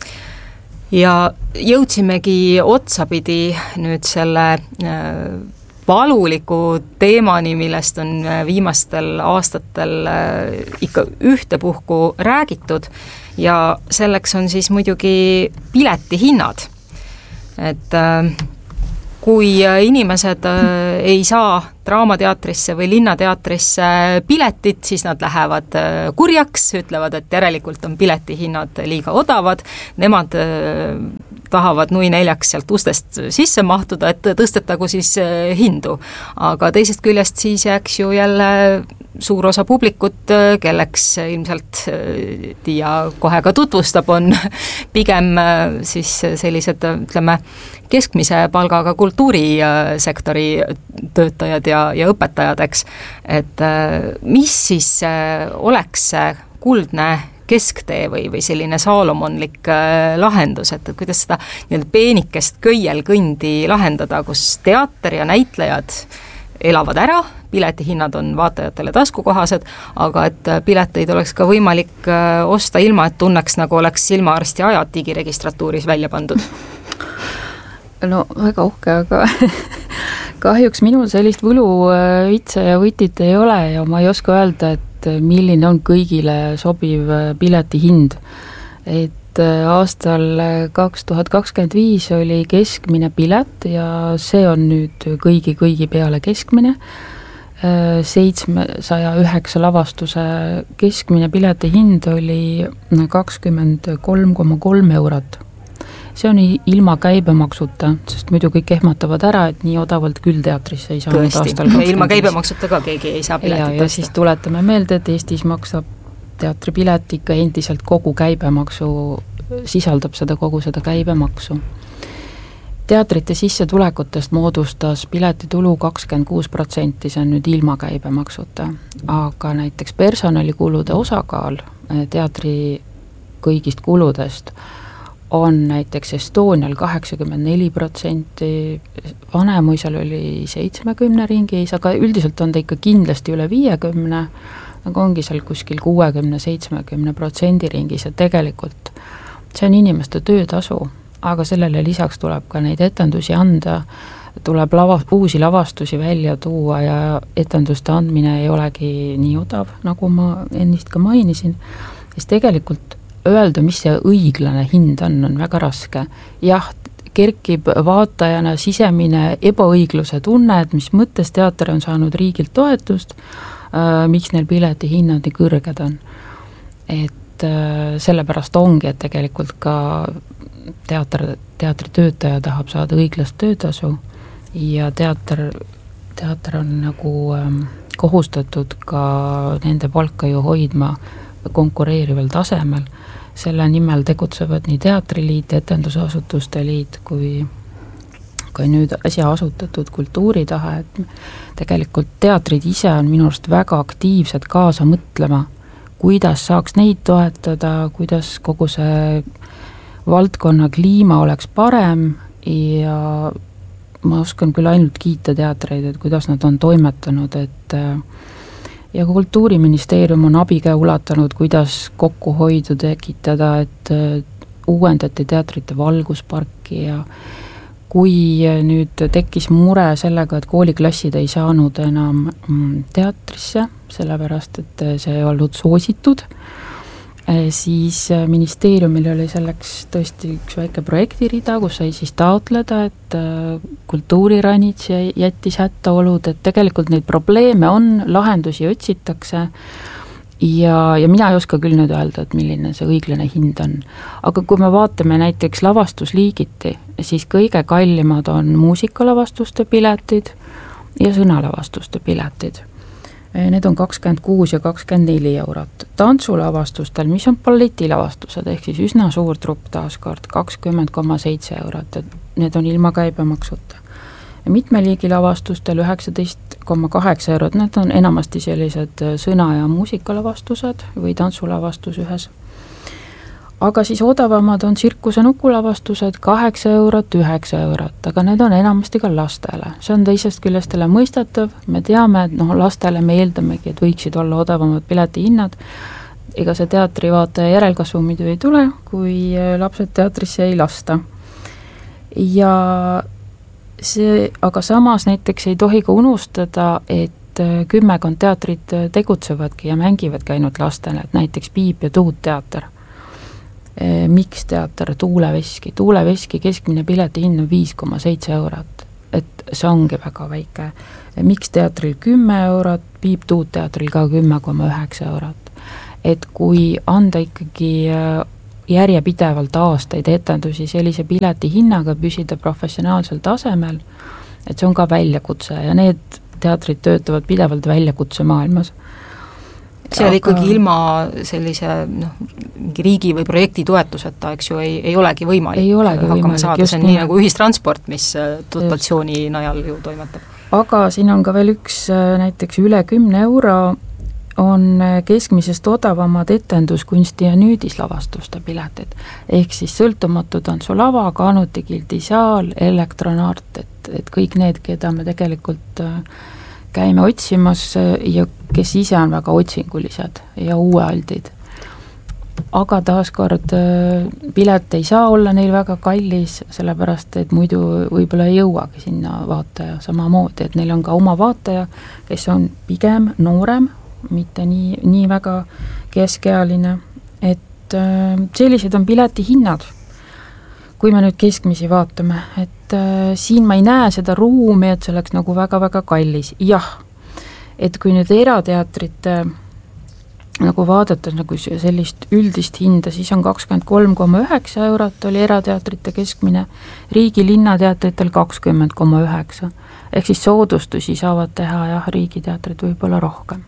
Ja jõudsimegi otsapidi nüüd selle valuliku teemani, millest on viimastel aastatel ikka ühtepuhku räägitud, ja selleks on siis muidugi piletihinnad. Et kui inimesed ei saa Draamateatrisse või Linnateatrisse piletit, siis nad lähevad kurjaks, ütlevad, et järelikult on piletihinnad liiga odavad, nemad tahavad nui neljaks sealt ustest sisse mahtuda, et tõstetagu siis hindu. Aga teisest küljest siis jääks ju jälle suur osa publikut, kelleks ilmselt Tiia kohe ka tutvustab, on pigem siis sellised, ütleme, keskmise palgaga kultuurisektori töötajad ja, ja õpetajad, eks. Et mis siis oleks see kuldne kesktee või, või selline saalomonlik lahendus, et kuidas seda nii-öelda peenikest köielkõndi lahendada, kus teater ja näitlejad elavad ära, piletihinnad on vaatajatele taskukohased, aga et pileteid oleks ka võimalik osta ilma, et tunneks, nagu oleks silmaarsti ajad digiregistratuuris välja pandud. No väga uhke, aga kahjuks minul sellist võluvitse ja võtit ei ole ja ma ei oska öelda, et milline on kõigile sobiv piletihind. Et aastal kaks tuhat kakskümmend viis oli keskmine pilet ja see on nüüd kõigi kõigi peale keskmine. seitsmesaja üheksa lavastuse keskmine piletihind oli kakskümmend kolm koma kolm eurot. See on ilma käibemaksuta, sest muidu kõik ehmatavad ära, et nii odavalt küll teatrisse ei saanud aastal kakskümmend viis. Ilma käibemaksuta ka keegi ei saa piletit ja, ja tõsta. Siis tuletame meelde, et Eestis maksab teatripilet ikka endiselt kogu käibemaksu, sisaldab seda kogu seda käibemaksu. Teatrite sissetulekutest moodustas piletitulu kakskümmend kuus protsenti, see on nüüd ilma käibemaksuta, aga näiteks personalikulude osakaal teatri kõigist kuludest on näiteks Estonial kaheksakümmend neli protsenti, Vanemuisal oli seitsmekümne ringis, aga üldiselt on ta ikka kindlasti üle viiekümne, aga ongi seal kuskil kuuekümne seitsmekümne protsendi ringis ja tegelikult see on inimeste töötasu, aga sellele lisaks tuleb ka neid etendusi anda, tuleb lava, uusi lavastusi välja tuua ja etenduste andmine ei olegi nii odav, nagu ma ennist ka mainisin, siis tegelikult öelda, mis see õiglane hind on, on väga raske. Jah, kerkib vaatajana sisemine ebaõigluse tunne, et mis mõttes teater on saanud riigilt toetust, äh, miks neil pileti hinnad nii kõrged on. Et äh, sellepärast ongi, et tegelikult ka teater, teatritöötaja tahab saada õiglast töötasu ja teater, teater on nagu ähm, kohustatud ka nende palka ju hoidma konkureerival tasemel. Selle nimel tegutsevad nii Teatriliit, Etendusasutuste liit kui ka nüüd äsja asutatud Kultuuritahe, et tegelikult teatrid ise on minu arust väga aktiivsed kaasa mõtlema, kuidas saaks neid toetada, kuidas kogu see valdkonna kliima oleks parem ja ma oskan küll ainult kiita teatreid, et kuidas nad on toimetanud, et ja Kultuuriministeerium on abikäe ulatanud, kuidas kokkuhoidu tekitada, et uuendati teatrite valgusparki ja kui nüüd tekkis mure sellega, et kooliklassid ei saanud enam teatrisse, sellepärast, et see ei olnud soositud, siis ministeeriumil oli selleks tõesti üks väike projektirida, kus sai siis taotleda, et kultuuriranits jättis hättaolud, et tegelikult neid probleeme on, lahendusi otsitakse ja, ja mina ei oska küll nüüd öelda, et milline see õiglane hind on. Aga kui me vaatame näiteks lavastusliigiti, siis kõige kallimad on muusikalavastuste piletid ja sõnalavastuste piletid. Need on kakskümmend kuus ja kakskümmend neli eurot. Tantsulavastustel, mis on balletilavastused, ehk siis üsna suur trupp taaskord, kakskümmend koma seitse eurot, et need on ilma käibemaksuta. Mitmeliigilavastustel üheksateist koma kaheksa eurot, need on enamasti sellised sõna- ja muusikalavastused või tantsulavastus ühes. aga siis odavamad on tsirkuse nukulavastused kaheksa eurot, üheksa eurot, aga need on enamasti ka lastele. See on teisest küljestele mõistatav, me teame, et noh, lastele me eeldamegi, et võiksid olla odavamad piletihinnad, ega see teatrivaataja järelkasvu muidu ei tule, kui lapsed teatrisse ei lasta. Ja see, aga samas näiteks ei tohi ka unustada, et kümmekond teatrit tegutsevadki ja mängivadki ainult lastele, et näiteks Piip ja Tuut teater, Miks teater, Tuuleveski, Tuuleveski keskmine piletihind on viis koma seitse eurot, et see ongi väga väike. Miks teatril kümme eurot, Piip Tuut teatril ka kümme koma üheksa eurot. Et kui anda ikkagi järjepidevalt aastaid etendusi sellise piletihinnaga püsida professionaalsel tasemel, et see on ka väljakutse ja need teatrid töötavad pidevalt väljakutse maailmas. See oli ikkagi ilma sellise noh, mingi riigi või projekti toetuseta, eks ju, ei, ei olegi võimalik ei olegi hakkama võimalik, saada, see on nii nagu ühistransport, mis dotatsiooni najal ju toimetab. Aga siin on ka veel üks näiteks üle kümne euro on keskmisest odavamad etenduskunsti ja nüüdislavastuste piletid. Ehk siis sõltumatu tantsulava, Kaanuti gildisaal, elektronart, et, et kõik need, keda me tegelikult käime otsimas ja kes ise on väga otsingulised ja uuealdid. Aga taaskord pilet ei saa olla neil väga kallis, sellepärast, et muidu võib-olla ei jõuagi sinna vaataja samamoodi, et neil on ka oma vaataja, kes on pigem noorem, mitte nii, nii väga keskealine, et sellised on pileti hinnad, kui me nüüd keskmisi vaatame, et äh, siin ma ei näe seda ruumi, et see oleks nagu väga-väga kallis. Jah, et kui nüüd erateatrit äh, nagu vaadata nagu sellist üldist hinda, siis on kakskümmend kolm koma üheksa eurot oli erateatrite keskmine, riigi linnateatritel kakskümmend koma üheksa. Ehk siis soodustusi saavad teha jah, riigiteatrid võib-olla rohkem.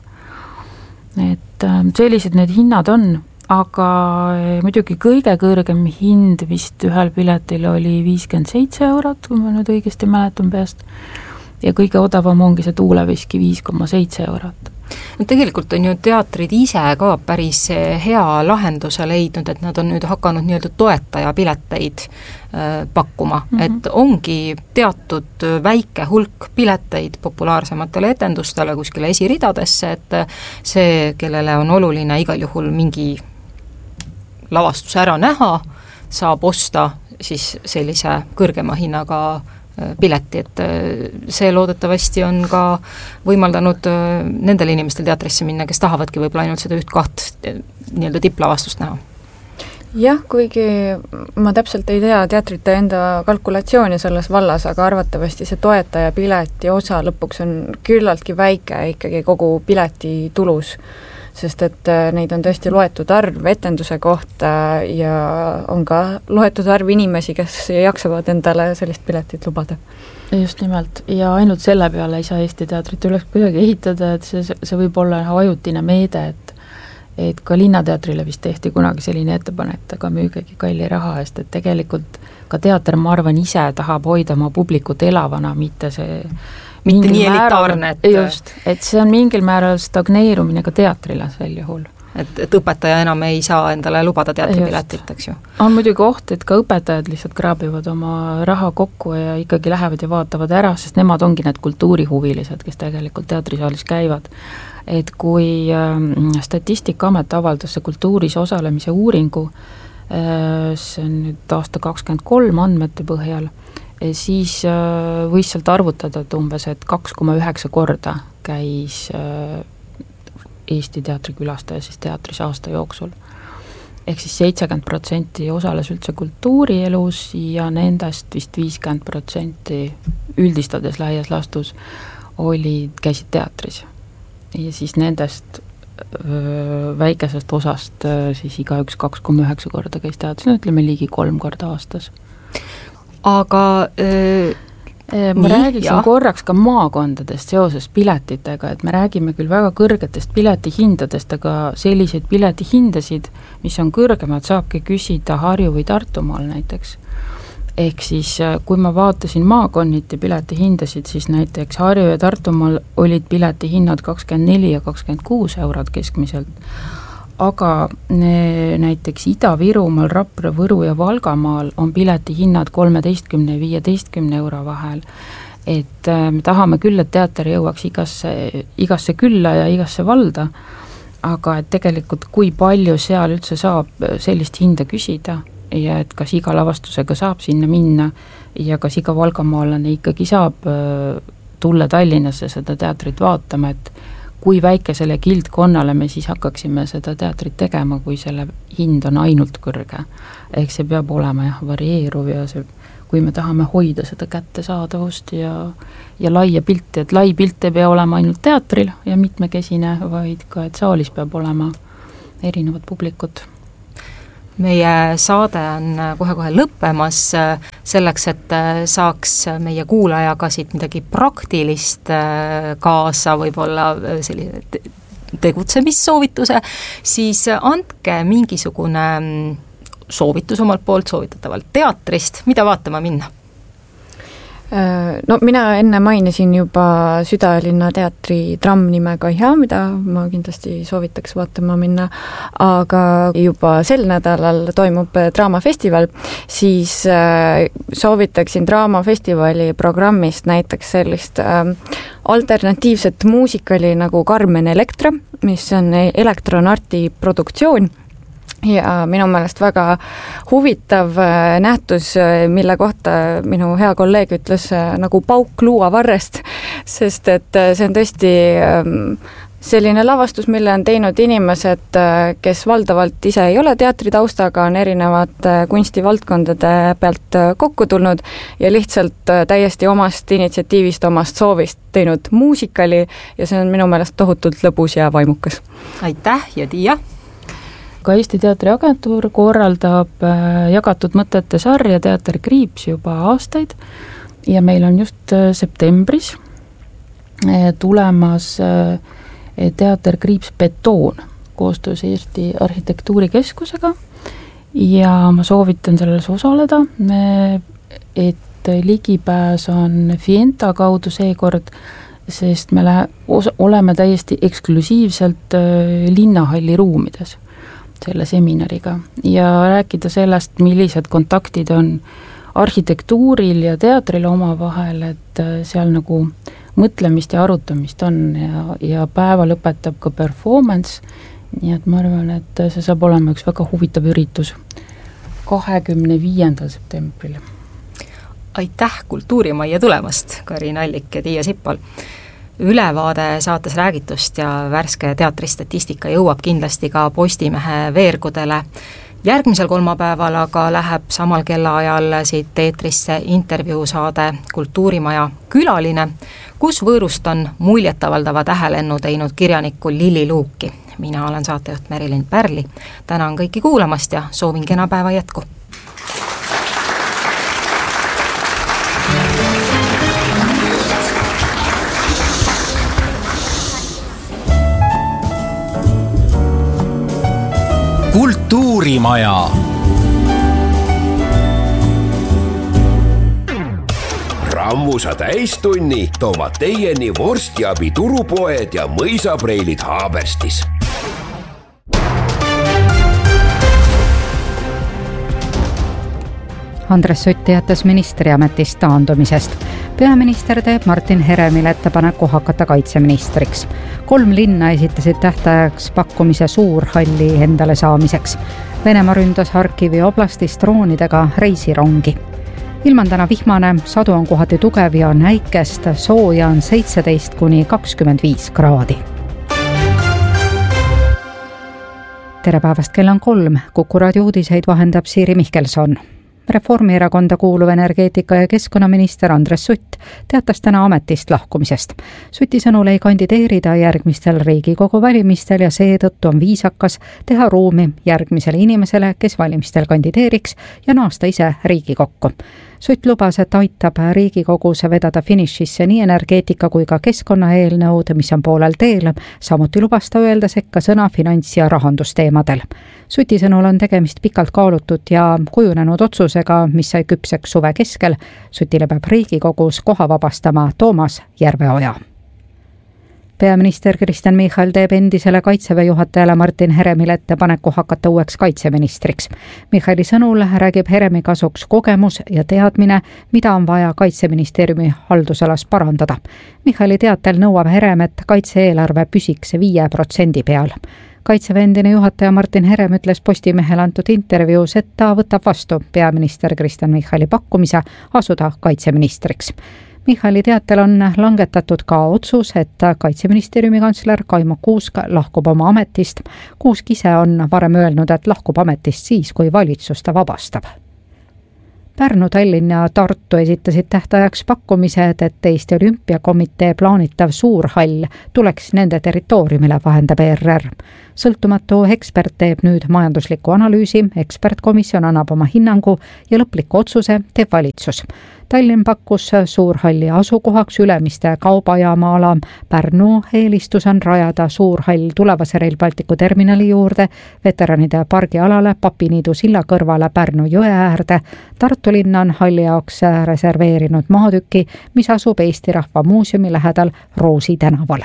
Et äh, sellised need hinnad on, aga muidugi kõige kõrgem hind vist ühel piletil oli viiskümmend seitse eurot, kui ma nüüd õigesti mäletan peast, ja kõige odavam ongi see Tuuleveski viis koma seitse eurot. No tegelikult on ju teatrid ise ka päris hea lahenduse leidnud, et nad on nüüd hakanud nii-öelda toetaja pileteid äh, pakkuma, mm -hmm. et ongi teatud väike hulk pileteid populaarsematele etendustele kuskile esiridadesse, et see, kellele on oluline igal juhul mingi lavastus ära näha, saab osta siis sellise kõrgema hinnaga pileti, et see loodetavasti on ka võimaldanud nendel inimestel teatrisse minna, kes tahavadki võib-olla ainult seda üht-kaht nii-öelda tipplavastust näha. Jah, kuigi ma täpselt ei tea teatrite enda kalkulatsiooni selles vallas, aga arvatavasti see toetaja pileti osa lõpuks on küllaltki väike ikkagi kogu pileti tulus, sest et neid on tõesti loetud arv etenduse kohta ja on ka loetud arv inimesi, kes jaksavad endale sellist piletit lubada. Just nimelt, ja ainult selle peale ei saa Eesti teatrit üles kuidagi ehitada, et see, see võib olla ajutine meede, et, et ka linnateatrile vist tehti kunagi selline ettepanek, aga müügegi kalli raha eest, et tegelikult ka teater, ma arvan, ise tahab hoida oma publikut elavana, mitte see mitte nii elitaarne, et just, et see on mingil määral stagneerumine ka teatrile sel juhul. Et, et õpetaja enam ei saa endale lubada teatripiletit, eks ju. On muidugi oht, et ka õpetajad lihtsalt kraabivad oma raha kokku ja ikkagi lähevad ja vaatavad ära, sest nemad ongi need kultuurihuvilised, kes tegelikult teatrisaalis käivad. Et kui äh, Statistikaamet avaldas see kultuuris osalemise uuringu, äh, see on nüüd aasta kakskümmend kolm andmete põhjal, siis võis sealt arvutada, et umbes, et kaks koma üheksa korda käis Eesti teatrikülastaja siis teatris aasta jooksul. Ehk siis seitsekümmend protsenti osales üldse kultuurielus ja nendest vist viiskümmend protsenti üldistades laias lastus oli, käisid teatris. Ja siis nendest öö, väikesest osast öö, siis igaüks kaks koma üheksa korda käis teatris, no ütleme ligi kolm korda aastas. Aga öö, ma nii, räägiksin jah. korraks ka maakondadest seoses piletitega, et me räägime küll väga kõrgetest piletihindadest, aga selliseid piletihindasid, mis on kõrgemad, saabki küsida Harju või Tartumaal näiteks. Ehk siis, kui ma vaatasin maakonniti piletihindasid, siis näiteks Harju ja Tartumaal olid piletihinnad kakskümmend neli ja kakskümmend kuus eurot keskmiselt, aga näiteks Ida-Virumaal, Rapla, Võru ja Valgamaal on piletihinnad kolmeteistkümne ja viieteistkümne euro vahel. Et me tahame küll, et teater jõuaks igasse, igasse külla ja igasse valda, aga et tegelikult kui palju seal üldse saab sellist hinda küsida ja et kas iga lavastusega saab sinna minna ja kas iga valgamaalane ikkagi saab tulla Tallinnasse seda teatrit vaatama, et kui väikesele kildkonnale me siis hakkaksime seda teatrit tegema, kui selle hind on ainult kõrge. Ehk see peab olema jah, varieeruv ja see, kui me tahame hoida seda kättesaadavust ja, ja laia pilti, et lai pilt ei pea olema ainult teatril ja mitmekesine, vaid ka, et saalis peab olema erinevad publikud. Meie saade on kohe-kohe lõppemas selleks, et saaks meie kuulajaga siit midagi praktilist kaasa, võib-olla sellise tegutsemissoovituse, siis andke mingisugune soovitus omalt poolt, soovitatavalt teatrist, mida vaatama minna? No mina enne mainisin juba Südalinna teatri Tramm nimega Hea, mida ma kindlasti soovitaks vaatama minna, aga juba sel nädalal toimub Draamafestival, siis soovitaksin Draamafestivali programmist näiteks sellist alternatiivset muusikali nagu Carmen Electra, mis on elektronarti produktsioon, ja minu meelest väga huvitav nähtus, mille kohta minu hea kolleeg ütles nagu pauk luuavarrest, sest et see on tõesti selline lavastus, mille on teinud inimesed, kes valdavalt ise ei ole teatritaustaga, on erinevad kunstivaldkondade pealt kokku tulnud ja lihtsalt täiesti omast initsiatiivist, omast soovist teinud muusikali ja see on minu meelest tohutult lõbus ja vaimukas. Aitäh ja Tiia! Ka Eesti Teatriagentuur korraldab jagatud mõtete sarja Teater Kriips juba aastaid ja meil on just septembris tulemas Teater Kriips Betoon koostöös Eesti Arhitektuurikeskusega ja ma soovitan selles osaleda, et ligipääs on Fienta kaudu seekord, sest me oleme täiesti eksklusiivselt linnahalli ruumides selle seminariga ja rääkida sellest, millised kontaktid on arhitektuuril ja teatril oma vahel, et seal nagu mõtlemist ja arutamist on ja, ja päeva lõpetab ka performance, nii et ma arvan, et see saab olema üks väga huvitav üritus kahekümne viiendal septembril. Aitäh Kultuurimajja tulemast, Karin Allik ja Tiia Sippal! Ülevaade saates räägitust ja värske teatristatistika jõuab kindlasti ka Postimehe veergudele. Järgmisel kolmapäeval aga läheb samal kellaajal siit eetrisse intervjuusaade Kultuurimaja külaline, kus võõrust on muljetavaldava tähelennu teinud kirjaniku Lilli Luuki. Mina olen saatejuht Merilin Pärli. Tänan kõiki kuulamast ja soovin kena päeva jätku. Kultuurimaja. Rammusa täistunni toovad teieni vorstiabi turupoed ja mõisapreilid Haaberstis. Andres Sutt teatas ministriametist taandumisest. Peaminister teeb Martin Heremile ettepaneku hakata kaitseministriks. Kolm linna esitasid tähtajaks pakkumise suurhalli endale saamiseks. Venemaa ründas Harkivi oblastis droonidega reisirongi. Ilmandana vihmane, sadu on kohati tugev ja näikest, sooja on seitseteist kuni kakskümmend viis kraadi. Tere päevast, kell on kolm. Kuku raadio uudiseid vahendab Siiri Mihkelson. Reformierakonda kuuluv energeetika- ja keskkonnaminister Andres Sutt teatas täna ametist lahkumisest. Suti sõnul ei kandideerida järgmistel Riigikogu valimistel ja seetõttu on viisakas teha ruumi järgmisele inimesele, kes valimistel kandideeriks ja naasta ise Riigikokku. Sutt lubas, et aitab Riigikogus vedada finišisse nii energeetika kui ka keskkonnaeelnõud, mis on poolel teel, samuti lubas ta öelda sekka sõna finants- ja rahandusteemadel. Suti sõnul on tegemist pikalt kaalutud ja kujunenud otsusega, mis sai küpseks suve keskel. Sutile peab Riigikogus koha vabastama Toomas Järveoja. peaminister Kristen Michal teeb endisele kaitseväe juhatajale Martin Heremile ettepaneku hakata uueks kaitseministriks. Michali sõnul räägib Heremi kasuks kogemus ja teadmine, mida on vaja kaitseministeeriumi haldusalas parandada. Michali teatel nõuab Herem, et kaitse-eelarve püsiks viie protsendi peal. Kaitseväe endine juhataja Martin Herem ütles Postimehele antud intervjuus, et ta võtab vastu peaminister Kristen Michali pakkumise asuda kaitseministriks. Michali teatel on langetatud ka otsus, et kaitseministeeriumi kantsler Kaimo Kuusk lahkub oma ametist. Kuusk ise on varem öelnud, et lahkub ametist siis, kui valitsus ta vabastab. Pärnu, Tallinn ja Tartu esitasid tähtajaks pakkumised, et Eesti Olümpiakomitee plaanitav suurhall tuleks nende territooriumile, vahendab E R R. Sõltumatu ekspert teeb nüüd majandusliku analüüsi, ekspertkomisjon annab oma hinnangu ja lõpliku otsuse teeb valitsus. Tallinn pakkus suurhalli asukohaks Ülemiste kaubajaama ala. Pärnu eelistus on rajada suurhall tulevase Rail Balticu terminali juurde, veteranide pargialale, Papiniidu silla kõrvale Pärnu jõe äärde. Tartu linn on halli jaoks reserveerinud maatüki, mis asub Eesti Rahva Muuseumi lähedal Roosi tänaval.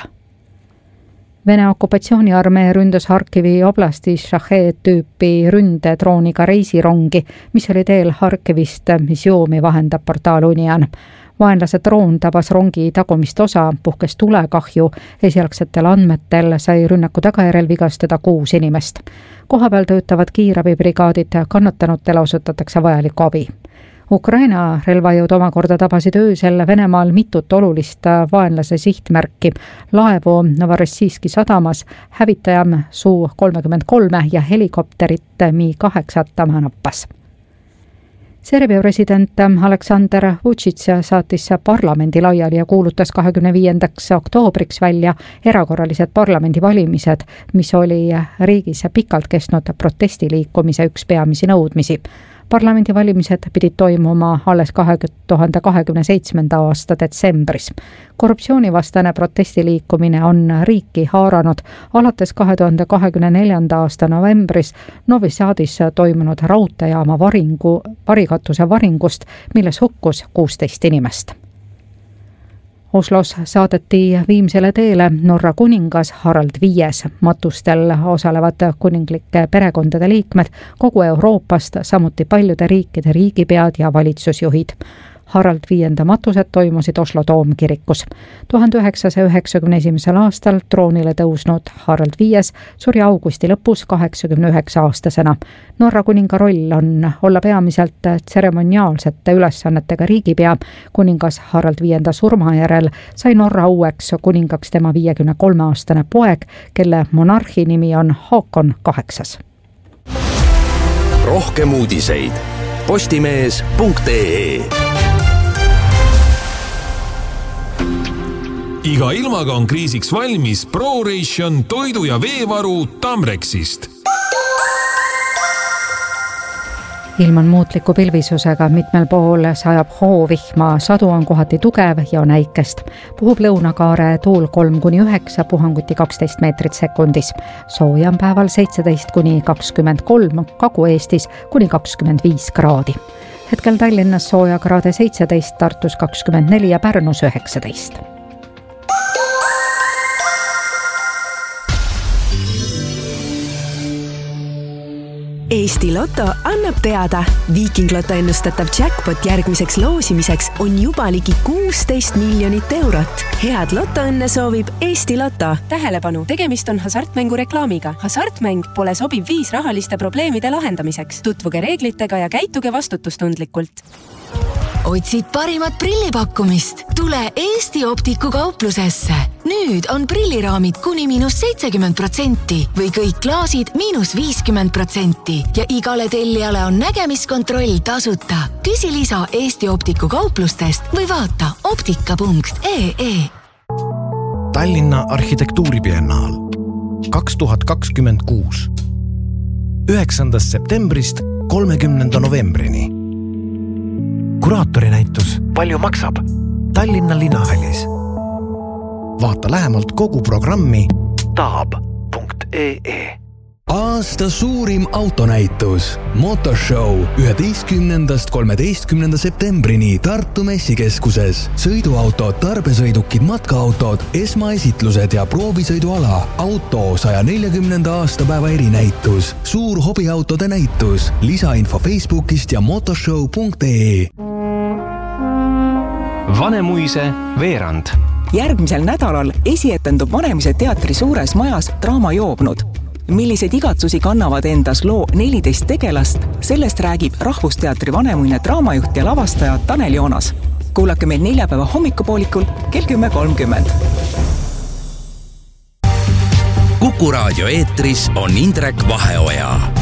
Vene okupatsiooniarmee ründas Harkivi oblastis Shahed-tüüpi ründedrooniga reisirongi, mis oli teel Harkivist Misjoomi, vahendab portaal Union. Vaenlase droon tabas rongi tagumist osa, puhkes tulekahju, esialgsetel andmetel sai rünnaku tagajärjel vigastada kuus inimest. Kohapeal töötavad kiirabibrigaadid, kannatanutele osutatakse vajalikku abi. Ukraina relvajõud omakorda tabasid öösel Venemaal mitut olulist vaenlase sihtmärki. Laevu Novorossijski sadamas, hävitajam Su kolmkümmend kolm ja helikopterit Mi kaheksa nappas. Serbia president Aleksandar Vučić saatis parlamendi laiali ja kuulutas kahekümne viiendaks oktoobriks välja erakorralised parlamendivalimised, mis oli riigis pikalt kestnud protestiliikumise üks peamisi nõudmisi. Parlamendivalimised pidid toimuma alles kahe tuhande kahekümne seitsmenda aasta detsembris. Korruptsioonivastane protestiliikumine on riiki haaranud alates kahe tuhande kahekümne neljanda aasta novembris Novi Sadis toimunud raudteejaama varingu, varikatuse varingust, milles hukkus kuusteist inimest. Oslos saadeti viimsele teele Norra kuningas Harald viies. Matustel osalevad kuninglike perekondade liikmed kogu Euroopast, samuti paljude riikide riigipead ja valitsusjuhid. Harald viienda matused toimusid Oslo toomkirikus. tuhande üheksasaja üheksakümne esimesel aastal troonile tõusnud Harald viies suri augusti lõpus kaheksakümne üheksa aastasena. Norra kuninga roll on olla peamiselt tseremoniaalsete ülesannetega riigipea. Kuningas Harald viienda surma järel sai Norra uueks kuningaks tema viiekümne kolme aastane poeg, kelle monarhi nimi on Haakon kaheksas. Rohkem uudiseid postimees punkt ee. Iga ilmaga on kriisiks valmis ProRation toidu- ja veevaru Tamrexist. Ilm on muutliku pilvisusega, mitmel pool sajab hoovihma, sadu on kohati tugev ja on äikest. Puhub lõunakaare tuul kolm kuni üheksa, puhanguti kaksteist meetrit sekundis. Sooja on päeval seitseteist kuni kakskümmend kolm, Kagu-Eestis kuni kakskümmend viis kraadi. Hetkel Tallinnas sooja kraade seitseteist, Tartus kakskümmend neli ja Pärnus üheksateist. Eesti Lotto annab teada. Viiking Lotto ennustatav jackpot järgmiseks loosimiseks on juba ligi kuusteist miljonit eurot. Head lotoõnne soovib Eesti Lotto. Tähelepanu, tegemist on hasartmängu reklaamiga. Hasartmäng pole sobiv viis rahaliste probleemide lahendamiseks. Tutvuge reeglitega ja käituge vastutustundlikult. Otsid parimat prillipakkumist? Tule Eesti Optiku kauplusesse. Nüüd on prilliraamid kuni miinus seitsekümmend protsenti või kõik klaasid miinus viiskümmend protsenti ja igale tellijale on nägemiskontroll tasuta. Küsi lisa Eesti Optiku kauplustest või vaata optika punkt ee. Tallinna arhitektuuribiennaal kaks tuhat kakskümmend kuus. üheksandast septembrist kolmekümnenda novembrini. Kuraatori-näitus Palju maksab? Tallinna Linnahallis. Vaata lähemalt kogu programmi taab punkt ee. aasta suurim autonäitus Motorshow üheteistkümnendast kolmeteistkümnenda septembrini Tartu messikeskuses. Sõiduautod, tarbesõidukid, matkaautod, esmaesitlused ja proovisõiduala. Auto saja neljakümnenda aastapäeva erinäitus. Suur hobiautode näitus. Lisainfo Facebookist ja motorshow punkt ee. Vanemuise veerand. Järgmisel nädalal esietendub Vanemuise teatri suures majas Draama joobnud. Millised igatsusi kannavad endas loo neliteist tegelast, sellest räägib Rahvusteatri Vanemuine draamajuht ja lavastaja Tanel Joonas. Kuulake meid neljapäeva hommikupoolikul kell kümme kolmkümmend. Kuku raadio eetris on Indrek Vaheoja.